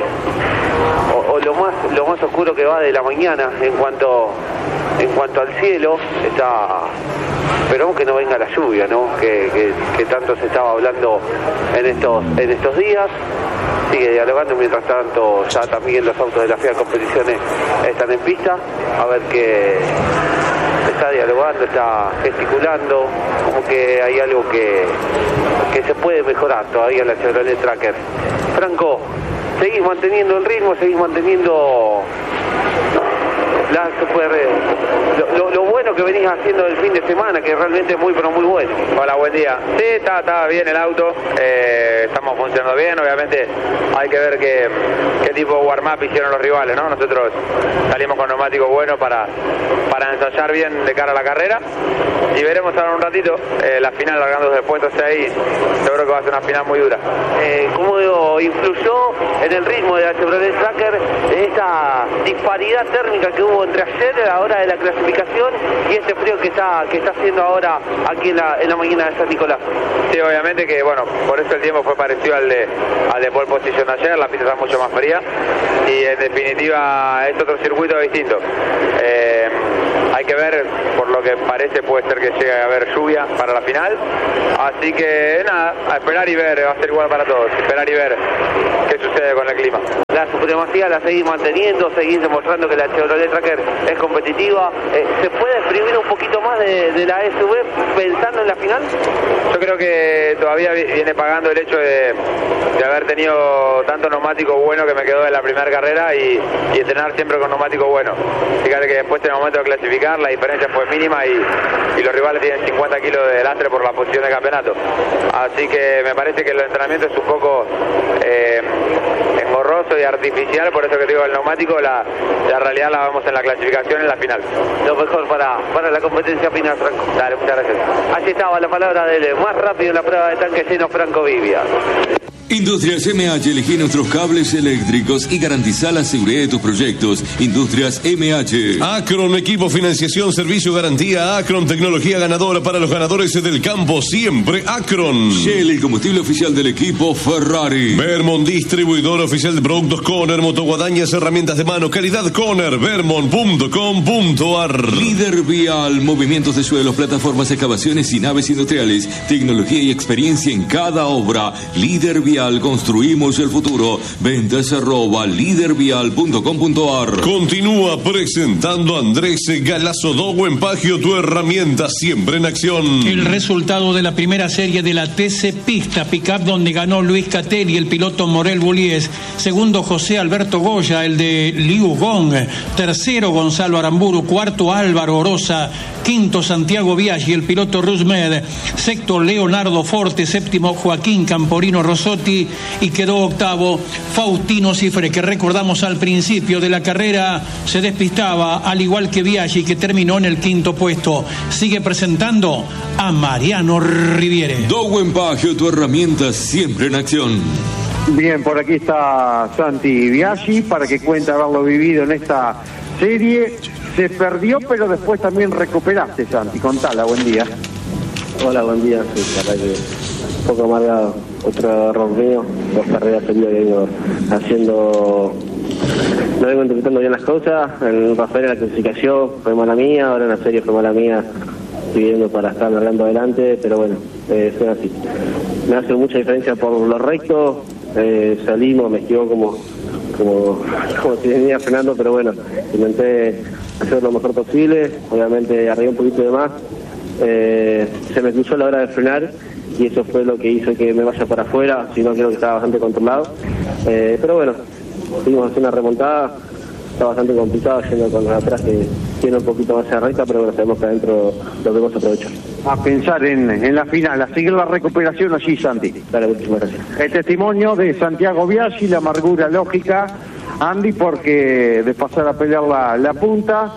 o, o lo más lo más oscuro que va de la mañana en cuanto en cuanto al cielo. Está, esperamos que no venga la lluvia, ¿no? Que, que, que tanto se estaba hablando en estos en estos días. Sigue dialogando, mientras tanto ya también los autos de la FIA Competiciones están en pista, a ver qué está dialogando, está gesticulando, como que hay algo que, que se puede mejorar todavía en la Chevrolet Tracker. Franco, seguís manteniendo el ritmo, seguís manteniendo la super, lo, lo, lo bueno bueno que venís haciendo el fin de semana, que realmente es muy, pero muy bueno. Hola, buen día. Sí, está, está bien el auto, eh, estamos funcionando bien, obviamente hay que ver qué, qué tipo de warm-up hicieron los rivales, ¿no? Nosotros salimos con neumáticos buenos para, para ensayar bien de cara a la carrera y veremos ahora un ratito eh, la final largando desde el puesto seis, seguro que va a ser una final muy dura. Eh, ¿Cómo digo, influyó en el ritmo de la Chevrolet Tracker esta disparidad térmica que hubo entre ayer a la hora de la clasificación y este frío que está que está haciendo ahora aquí en la, en la máquina de San Nicolás? Sí, obviamente que, bueno, por eso el tiempo fue parecido al de, al de pole position ayer, la pista está mucho más fría y en definitiva es otro circuito distinto. Eh, hay que ver, por lo que parece puede ser que llegue a haber lluvia para la final, así que nada, a esperar y ver, va a ser igual para todos, esperar y ver qué sucede con el clima. La supremacía la seguís manteniendo, seguís demostrando que la Chevrolet Tracker es competitiva. Eh, ¿Se puede exprimir un poquito más de, de la S U V pensando en la final? Yo creo que todavía viene pagando el hecho de, de haber tenido tanto neumático bueno que me quedó de la primera carrera y, y entrenar siempre con neumático bueno. Fíjate que después en el momento de clasificar la diferencia fue mínima y, y los rivales tienen cincuenta kilos de lastre por la posición de campeonato. Así que me parece que el entrenamiento es un poco eh, engorroso y artificial, por eso que digo el neumático, la, la realidad la vemos en la clasificación en la final. Lo mejor para, para la competencia final, Franco. Dale, muchas gracias. Así estaba la palabra del más rápido en la prueba de tanque lleno, Franco Vivia. Industrias M H, elegí nuestros cables eléctricos y garantiza la seguridad de tus proyectos. Industrias M H. Acron, equipo, financiación, servicio, garantía. Acron, tecnología ganadora para los ganadores del campo. Siempre Acron. Shell, el combustible oficial del equipo Ferrari. Vermont, distribuidor oficial de productos Conner, motoguadañas, herramientas de mano, calidad Conner, vermont punto com punto ar. Líder Vial, movimientos de suelos, plataformas, excavaciones y naves industriales. Tecnología y experiencia en cada obra. Líder Vial. Construimos el futuro. Ventas arroba lídervial punto com punto ar. Continúa presentando Andrés Galazo Dowen Pagio, tu herramienta siempre en acción. El resultado de la primera serie de la T C Pista Pickup, donde ganó Luis Catelli, el piloto Morel Bullies. Segundo, José Alberto Goya, el de Liu Gong. Tercero, Gonzalo Aramburu. Cuarto, Álvaro Oroza. Quinto, Santiago Biaggi, el piloto Rusmed. Sexto, Leonardo Forte. Séptimo, Joaquín Camporino Rosotti. Y quedó octavo Faustino Cifre, que recordamos al principio de la carrera se despistaba, al igual que Biaggi, que terminó en el quinto puesto. Sigue presentando a Mariano Riviere. Dowen Pagio, tu herramienta siempre en acción. Bien, por aquí está Santi Biaggi para que cuente haberlo vivido en esta serie. Se perdió, pero después también recuperaste, Santi. Contala, buen día. Hola, buen día. Sí, la verdad que un poco amargado. Otro error mío, dos carreras seguidas que vengo haciendo, no vengo interpretando bien las cosas. En Rafael en la clasificación fue mala mía, ahora en la serie fue mala mía, estoy viendo para estar largando adelante, pero bueno, eh, fue así. Me hace mucha diferencia por lo recto, eh, salimos, me esquivó como, como, como si venía frenando, pero bueno, intenté hacer lo mejor posible, obviamente arriba un poquito de más, eh, se me cruzó la hora de frenar, y eso fue lo que hizo que me vaya para afuera, si no creo que estaba bastante controlado. Eh, pero bueno, tuvimos una remontada, está bastante complicado yendo con los atrás que tiene un poquito más de recta, pero bueno, sabemos que adentro lo debemos aprovechar. A pensar en, en la final, a seguir la recuperación allí, Santi. Dale, muchísimas gracias. El testimonio de Santiago Biaggi, la amargura lógica, Andy, porque de pasar a pelear la, la punta,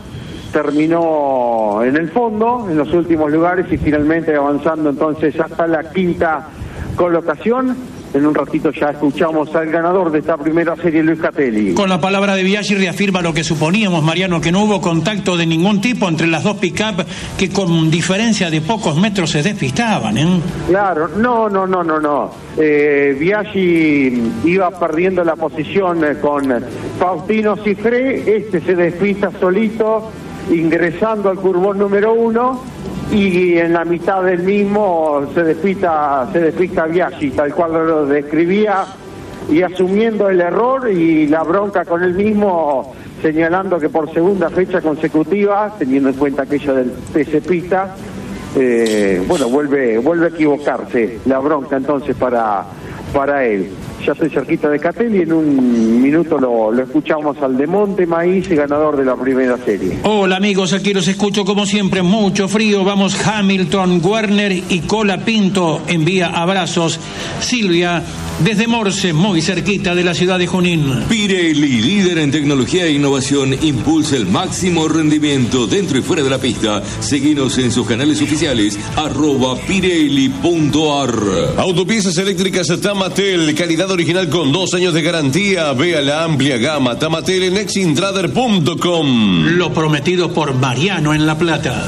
terminó en el fondo, en los últimos lugares y finalmente avanzando entonces hasta la quinta colocación. En un ratito ya escuchamos al ganador de esta primera serie, Luis Catelli. Con la palabra de Biaggi reafirma lo que suponíamos, Mariano, que no hubo contacto de ningún tipo entre las dos pick-up que con diferencia de pocos metros se despistaban, ¿eh? Claro, no, no, no, no, no. Eh, Biaggi iba perdiendo la posición con Faustino Cifré, este se despista solito, ingresando al curvón número uno, y en la mitad del mismo se despista, se despista Biaggi, tal cual lo describía, y asumiendo el error y la bronca con él mismo, señalando que por segunda fecha consecutiva, teniendo en cuenta aquello del T C Pista, eh, bueno, vuelve, vuelve a equivocarse, la bronca entonces para, para él. ya estoy cerquita de Catel y en un minuto lo, lo escuchamos al de Monte Maíz, ganador de la primera serie. Hola amigos, aquí los escucho como siempre, mucho frío, vamos Hamilton, Werner y Cola Pinto, envía abrazos. Silvia, desde Morse, muy cerquita de la ciudad de Junín. Pirelli, líder en tecnología e innovación, impulsa el máximo rendimiento dentro y fuera de la pista. Seguinos en sus canales oficiales, arroba pirelli punto ar. Autopiezas eléctricas Tamatel, calidad original con dos años de garantía. Vea la amplia gama Tamatel en exintrader punto com. Lo prometido por Mariano en La Plata.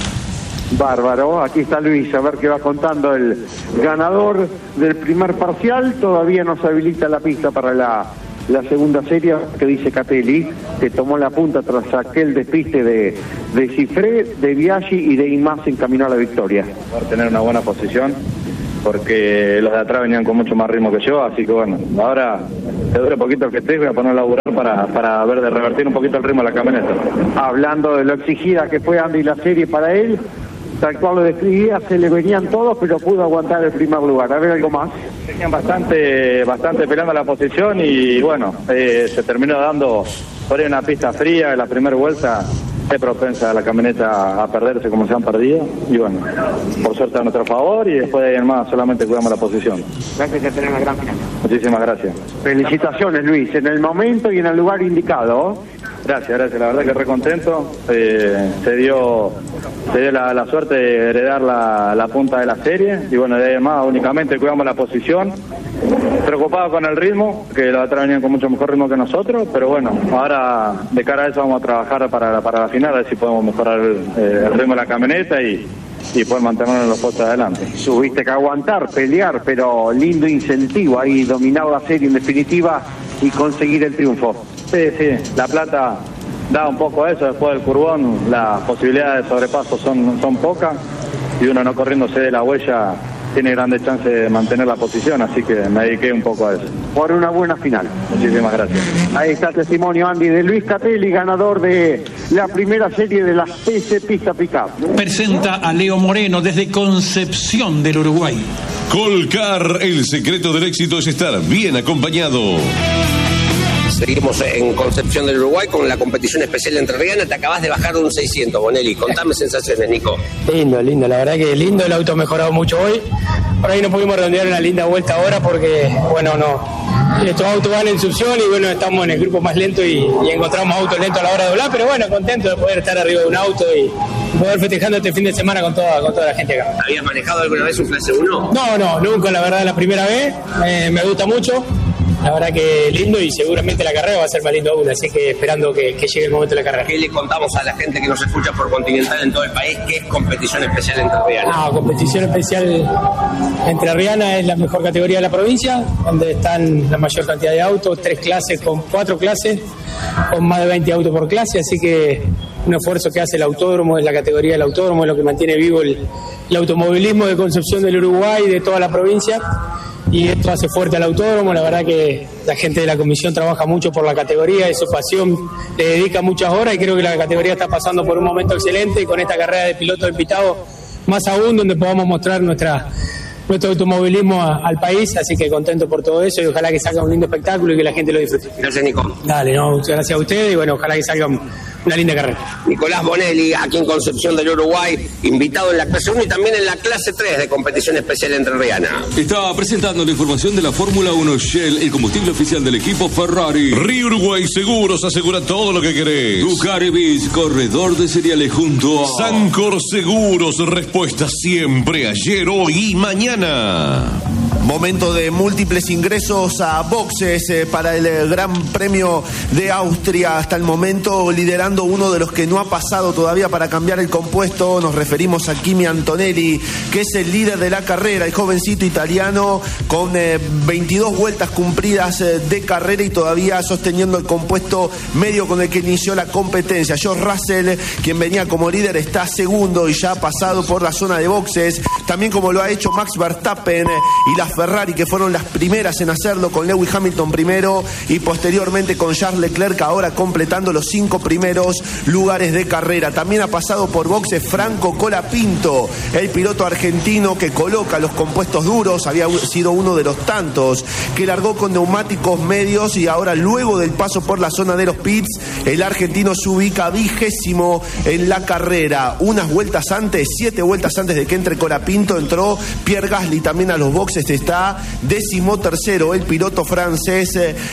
Bárbaro, aquí está Luis, a ver qué va contando el ganador del primer parcial. Todavía no se habilita la pista para la, la segunda serie, que dice Catelli, que tomó la punta tras aquel despiste de, de Cifré, de Biaggi y de Imaz en camino a la victoria. Poder tener una buena posición, porque los de atrás venían con mucho más ritmo que yo, así que bueno, ahora te dure poquito el que estés, voy a poner a laburar para, para ver de revertir un poquito el ritmo de la camioneta. Hablando de lo exigida que fue Andy la serie para él, tal cual lo describía, se le venían todos, pero pudo aguantar el primer lugar. A ver, algo más. Tenían bastante, bastante peleando la posición y bueno, eh, se terminó dando por ahí una pista fría en la primera vuelta. Es propensa a la camioneta a perderse como se han perdido y bueno, por suerte a nuestro favor y después de ahí en más solamente cuidamos la posición. Gracias por tener la gran final. Muchísimas gracias. Felicitaciones Luis, en el momento y en el lugar indicado. Gracias, gracias, la verdad que re contento. Eh, se dio, se dio la, la suerte de heredar la, la punta de la serie y bueno, de ahí en más únicamente cuidamos la posición. Preocupado con el ritmo, que los atrás venían con mucho mejor ritmo que nosotros, pero bueno, ahora de cara a eso vamos a trabajar para, para la final, a ver si podemos mejorar el, eh, el ritmo de la camioneta y, y poder mantenernos en los puestos adelante. Tuviste que aguantar, pelear, pero lindo incentivo ahí, dominar la serie en definitiva y conseguir el triunfo. Sí, sí, La Plata da un poco eso, después del curbón las posibilidades de sobrepaso son, son pocas y uno no corriéndose de la huella tiene grandes chances de mantener la posición, así que me dediqué un poco a eso. Por una buena final. Muchísimas gracias. Ahí está el testimonio, Andy, de Luis Catelli, ganador de la primera serie de las T C Pista Pickup. Presenta a Leo Moreno desde Concepción del Uruguay. Colcar, el secreto del éxito es estar bien acompañado. Seguimos en Concepción del Uruguay con la competición especial entrerriana. Te acabas de bajar de un seiscientos, Bonelli. Contame sensaciones, Nico. Lindo, lindo. La verdad que lindo. El auto ha mejorado mucho hoy. Por ahí no pudimos redondear una linda vuelta ahora porque, bueno, no. Estos autos van en succión y, bueno, estamos en el grupo más lento y, y encontramos autos lentos a la hora de doblar. Pero, bueno, contento de poder estar arriba de un auto y poder festejando este fin de semana con toda, con toda la gente acá. ¿Habías manejado alguna vez un clase uno? No, no, nunca. La verdad, la primera vez. Eh, me gusta mucho. La verdad que lindo y seguramente la carrera va a ser más lindo aún, así que esperando que, que llegue el momento de la carrera. ¿Qué le contamos a la gente que nos escucha por Continental en todo el país? ¿Qué es competición especial entrerriana? Ah, competición especial entrerriana es la mejor categoría de la provincia, donde están la mayor cantidad de autos, tres clases con cuatro clases, con más de veinte autos por clase, así que un esfuerzo que hace el autódromo, es la categoría del autódromo, es lo que mantiene vivo el, el automovilismo de Concepción del Uruguay y de toda la provincia. Y esto hace fuerte al autódromo. La verdad que la gente de la comisión trabaja mucho por la categoría, es su pasión, le dedica muchas horas y creo que la categoría está pasando por un momento excelente con esta carrera de pilotos invitados, más aún donde podamos mostrar nuestra nuestro automovilismo a, al país, así que contento por todo eso y ojalá que salga un lindo espectáculo y que la gente lo disfrute. Gracias, Nico. Dale, no, muchas gracias a ustedes y bueno, ojalá que salga una linda carrera. Nicolás Bonelli, aquí en Concepción del Uruguay, invitado en la clase uno y también en la clase tres de competición especial entrerriana. Está presentando la información de la Fórmula uno Shell, el combustible oficial del equipo Ferrari. Río Uruguay Seguros asegura todo lo que querés. Ducati, corredor de cereales junto a Sancor Seguros, respuesta siempre, ayer, hoy y mañana. Momento de múltiples ingresos a boxes eh, para el eh, Gran Premio de Austria. Hasta el momento liderando uno de los que no ha pasado todavía para cambiar el compuesto. Nos referimos a Kimi Antonelli, que es el líder de la carrera, el jovencito italiano con eh, veintidós vueltas cumplidas eh, de carrera y todavía sosteniendo el compuesto medio con el que inició la competencia. George Russell, quien venía como líder, está segundo y ya ha pasado por la zona de boxes, también como lo ha hecho Max Verstappen eh, y la las Ferrari, que fueron las primeras en hacerlo, con Lewis Hamilton primero y posteriormente con Charles Leclerc, ahora completando los cinco primeros lugares de carrera. También ha pasado por boxes Franco Colapinto, el piloto argentino que coloca los compuestos duros, había sido uno de los tantos que largó con neumáticos medios y ahora, luego del paso por la zona de los pits, el argentino se ubica vigésimo en la carrera. Unas vueltas antes, siete vueltas antes de que entre Colapinto, entró Pierre Gasly también a los boxes, está décimo tercero el piloto francés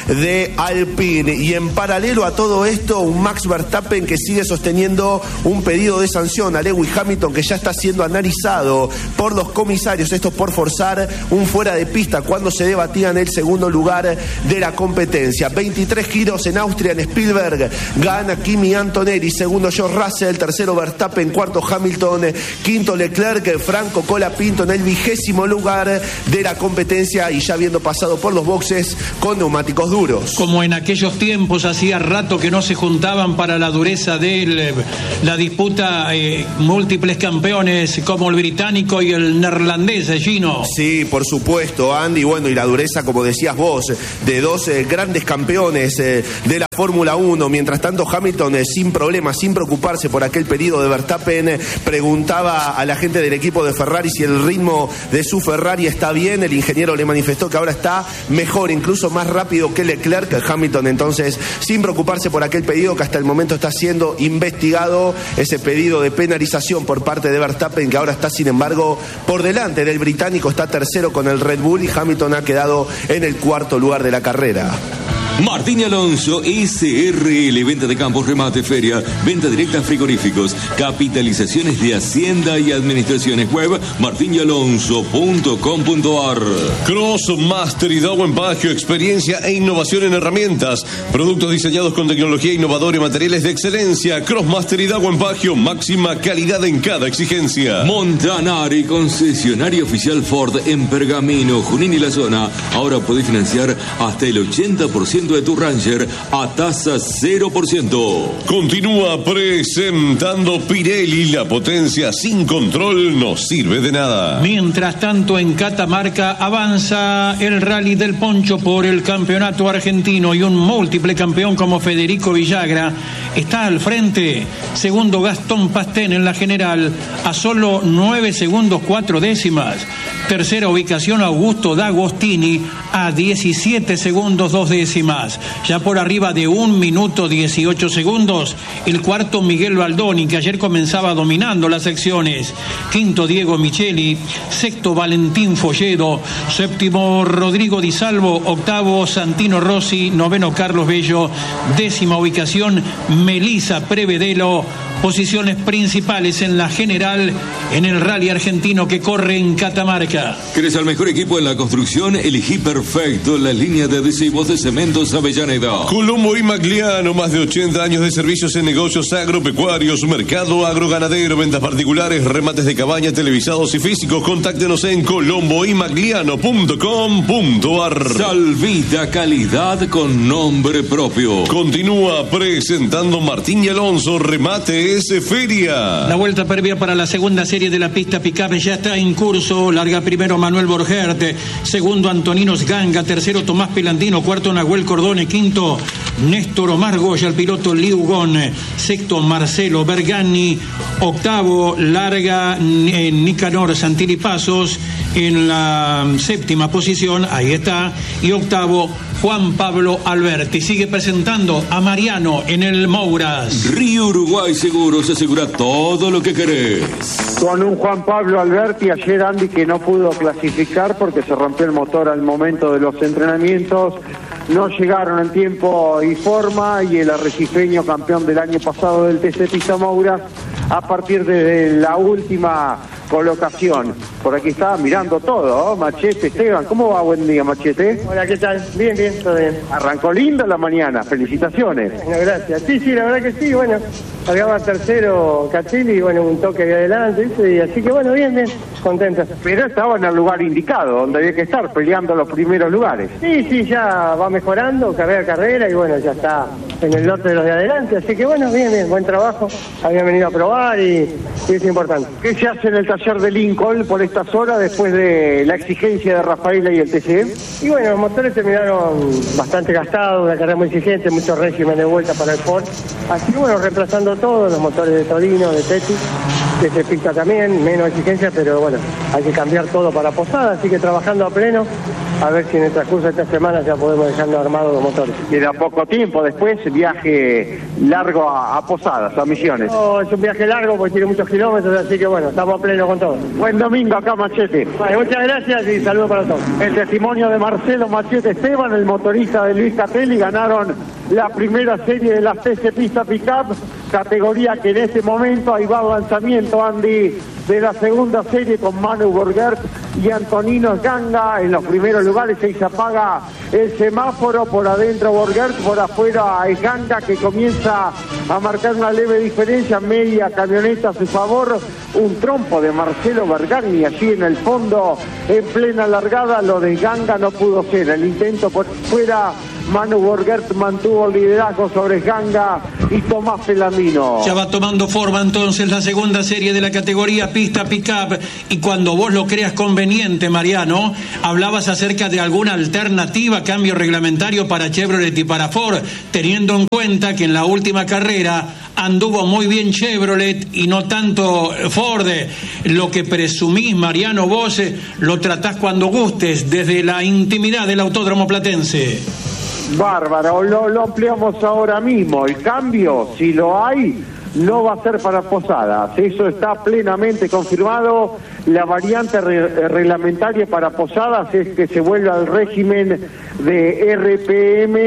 de Alpine. Y en paralelo a todo esto, un Max Verstappen que sigue sosteniendo un pedido de sanción a Lewis Hamilton, que ya está siendo analizado por los comisarios, esto por forzar un fuera de pista cuando se debatía en el segundo lugar de la competencia. veintitrés giros en Austria, en Spielberg, gana Kimi Antonelli, segundo George Russell, tercero Verstappen, cuarto Hamilton, quinto Leclerc, Franco Colapinto en el vigésimo lugar de la competencia y ya habiendo pasado por los boxes con neumáticos duros. Como en aquellos tiempos, hacía rato que no se juntaban para la dureza de la disputa, eh, múltiples campeones como el británico y el neerlandés, Gino. Sí, por supuesto, Andy. Bueno, y la dureza, como decías vos, de dos eh, grandes campeones eh, de la Fórmula uno. Mientras tanto, Hamilton, eh, sin problemas, sin preocuparse por aquel pedido de Verstappen, eh, preguntaba a la gente del equipo de Ferrari si el ritmo de su Ferrari está bien. El ingeniero le manifestó que ahora está mejor, incluso más rápido que Leclerc. Hamilton, entonces, sin preocuparse por aquel pedido que hasta el momento está siendo investigado, ese pedido de penalización por parte de Verstappen, que ahora está, sin embargo, por delante del británico, está tercero con el Red Bull y Hamilton ha quedado en el cuarto lugar de la carrera. Martín Alonso, S R L, venta de campos, remate, feria, venta directa, frigoríficos, capitalizaciones de Hacienda y administraciones. Web martin y alonso punto com punto a r. Crossmaster y Dawen Pagio, experiencia e innovación en herramientas, productos diseñados con tecnología innovadora y materiales de excelencia. Crossmaster y Dawen Pagio, máxima calidad en cada exigencia. Montanari, concesionario oficial Ford en Pergamino, Junín y la zona. Ahora podés financiar hasta el ochenta por ciento de tu Ranger a tasa cero por ciento. Continúa presentando Pirelli, la potencia sin control no sirve de nada. Mientras tanto, en Catamarca avanza el Rally del Poncho por el campeonato argentino y un múltiple campeón como Federico Villagra está al frente. Segundo Gastón Pastén en la general a solo nueve segundos cuatro décimas. Tercera ubicación Augusto D'Agostini a diecisiete segundos dos décimas. Ya por arriba de un minuto dieciocho segundos, el cuarto Miguel Baldoni, que ayer comenzaba dominando las secciones. Quinto Diego Micheli, sexto Valentín Folledo, séptimo Rodrigo Di Salvo, octavo Santino Rossi, noveno Carlos Bello, décima ubicación Melissa Prevedelo. Posiciones principales en la general en el rally argentino que corre en Catamarca. ¿Querés al mejor equipo en la construcción? Elegí perfecto la línea de adhesivos de Cementos Avellaneda. Colombo y Magliano, más de ochenta años de servicios en negocios agropecuarios, mercado agroganadero, ventas particulares, remates de cabaña, televisados y físicos. Contáctenos en colombo y magliano punto com punto a r. Salvita, calidad con nombre propio. Continúa presentando Martín y Alonso, remate S Feria. La vuelta previa para la segunda serie de la pista picape ya está en curso. Larga primero Manuel Borgert, segundo Antonino Sganga, tercero Tomás Pelandino, cuarto Nahuel Cordone, quinto Néstor Omar Goya, el piloto Liugón, sexto Marcelo Bergani, octavo larga eh, Nicanor Santilli Pasos en la séptima posición, ahí está, y octavo Juan Pablo Alberti. Sigue presentando a Mariano en el Mouras. Río Uruguay Seguros asegura todo lo que querés. Con un Juan Pablo Alberti ayer, Andy, que no pudo clasificar porque se rompió el motor al momento de los entrenamientos. No llegaron en tiempo y forma, y el arrecifeño, campeón del año pasado del T C Pista Mouras, a partir de la última colocación. Por aquí está mirando todo, ¿oh? Machete, Esteban, ¿cómo va? Buen día, Machete. Hola, ¿qué tal? Bien, bien, todo bien. Arrancó linda la mañana, felicitaciones. Bueno, gracias. Sí, sí, la verdad que sí, bueno, cargaba tercero Cachilli y bueno, un toque ahí adelante, ¿viste? Y así que bueno, bien, bien, contento. Pero estaba en el lugar indicado, donde había que estar, peleando los primeros lugares. Sí, sí, ya va mejorando, carrera a carrera y bueno, ya está en el lote de los de adelante, así que bueno, bien, bien, buen trabajo, habían venido a probar y, y es importante. ¿Qué se hace en el taller de Lincoln por estas horas después de la exigencia de Rafaela y el T C E? Y bueno, los motores terminaron bastante gastados, una carrera muy exigente, mucho régimen de vuelta para el Ford, así que bueno, reemplazando todos los motores de Torino, de Teti, que se pinta también, menos exigencia, pero bueno, hay que cambiar todo para Posada, así que trabajando a pleno, a ver si en el transcurso de esta semana ya podemos dejarnos armados los motores. Queda poco tiempo después, viaje largo a, a Posadas, a Misiones. No, es un viaje largo porque tiene muchos kilómetros, así que bueno, estamos a pleno con todo. Buen domingo acá, Machete. Vale, muchas gracias y saludos para todos. El testimonio de Marcelo Machete Esteban, el motorista de Luis Catelli, ganaron la primera serie de las T C Pista Pickup, categoría que en este momento ahí va el lanzamiento, Andy, de la segunda serie con Manu Borgert y Antonino Ganga en los primeros lugares. Ahí se apaga el semáforo, por adentro Borgert, por afuera Ganga, que comienza a marcar una leve diferencia, media camioneta a su favor, un trompo de Marcelo Bergani allí en el fondo, en plena largada. Lo de Ganga no pudo ser, el intento por fuera, Manu Borgert mantuvo el liderazgo sobre Ganga y Tomás Pelandino. Ya va tomando forma entonces la segunda serie de la categoría pista pickup, y cuando vos lo creas conveniente, Mariano, hablabas acerca de alguna alternativa, cambio reglamentario para Chevrolet y para Ford, teniendo en cuenta que en la última carrera anduvo muy bien Chevrolet y no tanto Ford. Lo que presumís, Mariano, vos lo tratás cuando gustes desde la intimidad del Autódromo Platense. Bárbaro, lo, lo ampliamos ahora mismo. El cambio, si lo hay, no va a ser para Posadas. Eso está plenamente confirmado. La variante re reglamentaria para Posadas es que se vuelva al régimen de R P M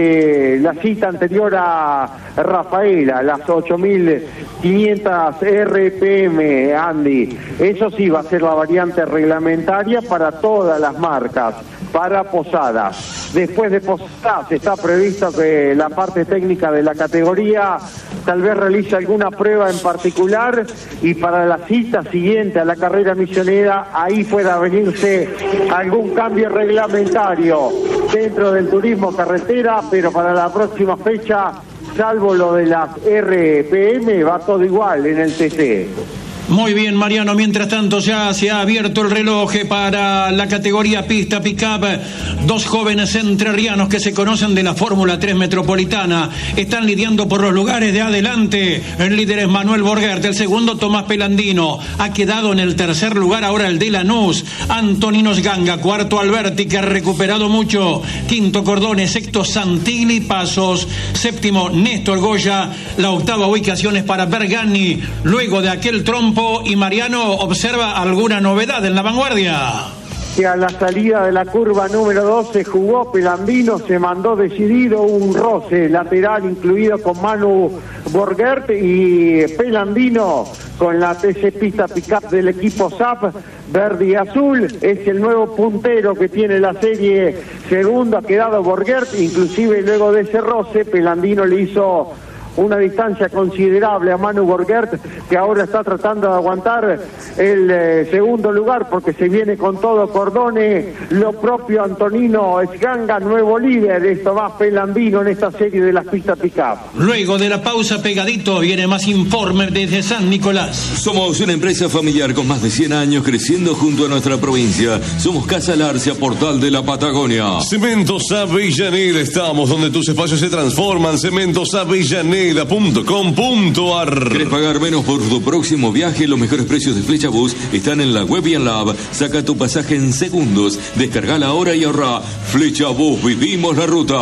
de la cita anterior a Rafaela, las ocho mil quinientas R P M, Andy. Eso sí va a ser la variante reglamentaria para todas las marcas, para Posadas. Después de Posadas está previsto que la parte técnica de la categoría tal vez realice alguna prueba en particular, y para la cita siguiente a la carrera misionera ahí pueda venirse algún cambio reglamentario dentro del turismo carretera, pero para la próxima fecha, salvo lo de las R P M, va todo igual en el T C. Muy bien, Mariano. Mientras tanto, ya se ha abierto el reloj para la categoría pista pickup. Dos jóvenes entrerrianos que se conocen de la Fórmula tres Metropolitana están lidiando por los lugares de adelante. El líder es Manuel Borgert, el segundo Tomás Pelandino. Ha quedado en el tercer lugar ahora el de Lanús, Antoninos Ganga. Cuarto Alberti, que ha recuperado mucho. Quinto Cordone, sexto Santilli Pasos. Séptimo Néstor Goya. La octava ubicación es para Bergani. Luego de aquel trompo, y Mariano observa alguna novedad en la vanguardia. Que a la salida de la curva número doce jugó Pelandino, se mandó decidido un roce lateral incluido con Manu Borgert, y Pelandino con la T C Pista Pickup del equipo S A P verde y azul es el nuevo puntero que tiene la serie. Segundo ha quedado Borgert, inclusive luego de ese roce Pelandino le hizo una distancia considerable a Manu Borgert, que ahora está tratando de aguantar el eh, segundo lugar porque se viene con todo Cordone. Lo propio Antonino Esganga, nuevo líder. Esto va Pelandino en esta serie de las pistas pick-up. Luego de la pausa, pegadito, viene más informe desde San Nicolás. Somos una empresa familiar con más de cien años creciendo junto a nuestra provincia. Somos Casa Larcia, portal de la Patagonia. Cementos Avellaneda, estamos donde tus espacios se transforman. Cementos Avellaneda punto com punto ar. ¿Querés pagar menos por tu próximo viaje? Los mejores precios de Flechabús están en la web y en la app. Saca tu pasaje en segundos. Descargala ahora y ahorra. Flechabús, vivimos la ruta.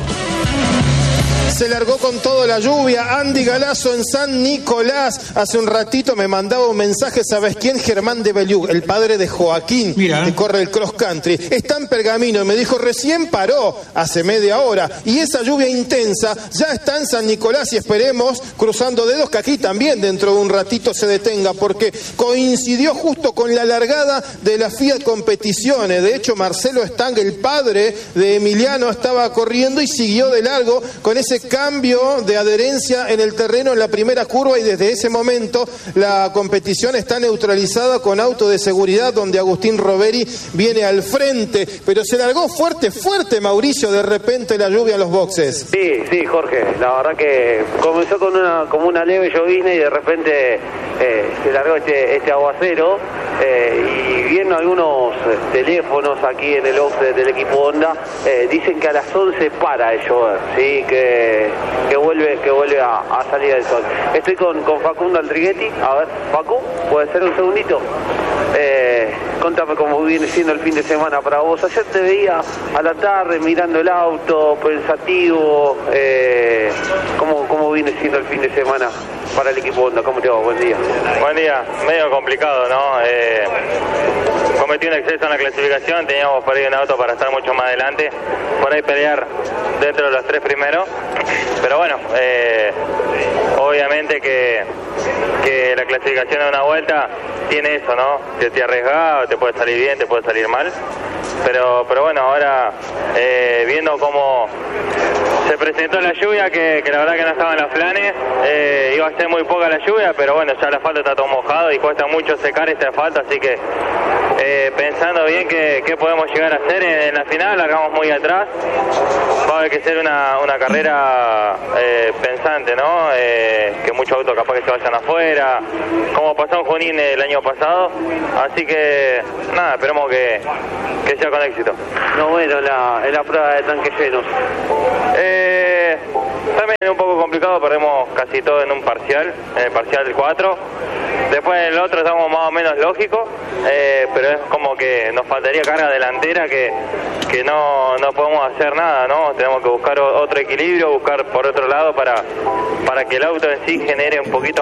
Se largó con toda la lluvia. Andy Galazo en San Nicolás. Hace un ratito me mandaba un mensaje, ¿sabes quién? Germán de Beliú, el padre de Joaquín, Mira. que corre el cross country. Está en Pergamino y me dijo, recién paró hace media hora. Y esa lluvia intensa ya está en San Nicolás, y esperemos, cruzando dedos, que aquí también dentro de un ratito se detenga, porque coincidió justo con la largada de la Fiat Competiciones. De hecho, Marcelo Stang, el padre de Emiliano, estaba corriendo y siguió de largo con ese cambio de adherencia en el terreno en la primera curva y desde ese momento la competición está neutralizada con auto de seguridad donde Agustín Roveri viene al frente, pero se largó fuerte, fuerte Mauricio de repente la lluvia en los boxes. Sí, sí, Jorge, la verdad que comenzó con una como una leve llovizna y de repente eh, se largó este, este aguacero eh, y viendo algunos eh, teléfonos aquí en el box del equipo Honda, eh, dicen que a las once para de llover, sí, que, que vuelve que vuelve a, a salir el sol. Estoy con, con Facundo Aldriguetti. A ver, Facu, ¿puede ser un segundito? Eh, contame cómo viene siendo el fin de semana para vos. Ayer te veía a la tarde mirando el auto, pensativo. Eh, ¿cómo, ¿Cómo viene siendo el fin de semana para el equipo Honda? ¿Cómo te va? Buen día. Buen día. Medio complicado, ¿no? Eh, cometí un exceso en la clasificación, teníamos por ahí un auto para estar mucho más adelante, por ahí pelear dentro de los tres primeros, pero bueno, eh, obviamente que, que la clasificación de una vuelta tiene eso, ¿no? Que te arriesgas, te puede salir bien, te puede salir mal, pero, pero bueno, ahora eh, viendo cómo se presentó la lluvia, que, que la verdad que no estaba en los planes, eh, iba a ser muy poca la lluvia, pero bueno, ya el asfalto está todo mojado y cuesta mucho secar este asfalto, así que eh, pensando bien qué que podemos llegar a hacer en, en la final, largamos muy atrás, va a haber que ser una, una carrera eh, pensante, ¿no? Eh, que muchos autos capaz que se vayan afuera, como pasó en Junín el año pasado, así que nada, esperemos que, que sea con éxito. No, bueno, la, en la prueba de tanques llenos. Eh, también es un poco complicado, perdemos casi todo en un parcial, en el parcial cuatro. Después en el otro estamos más o menos lógicos, eh, pero es como que nos faltaría carga delantera que, que no, no podemos hacer nada, ¿no? Tenemos que buscar otro equilibrio, buscar por otro lado para, para que el auto en sí genere un poquito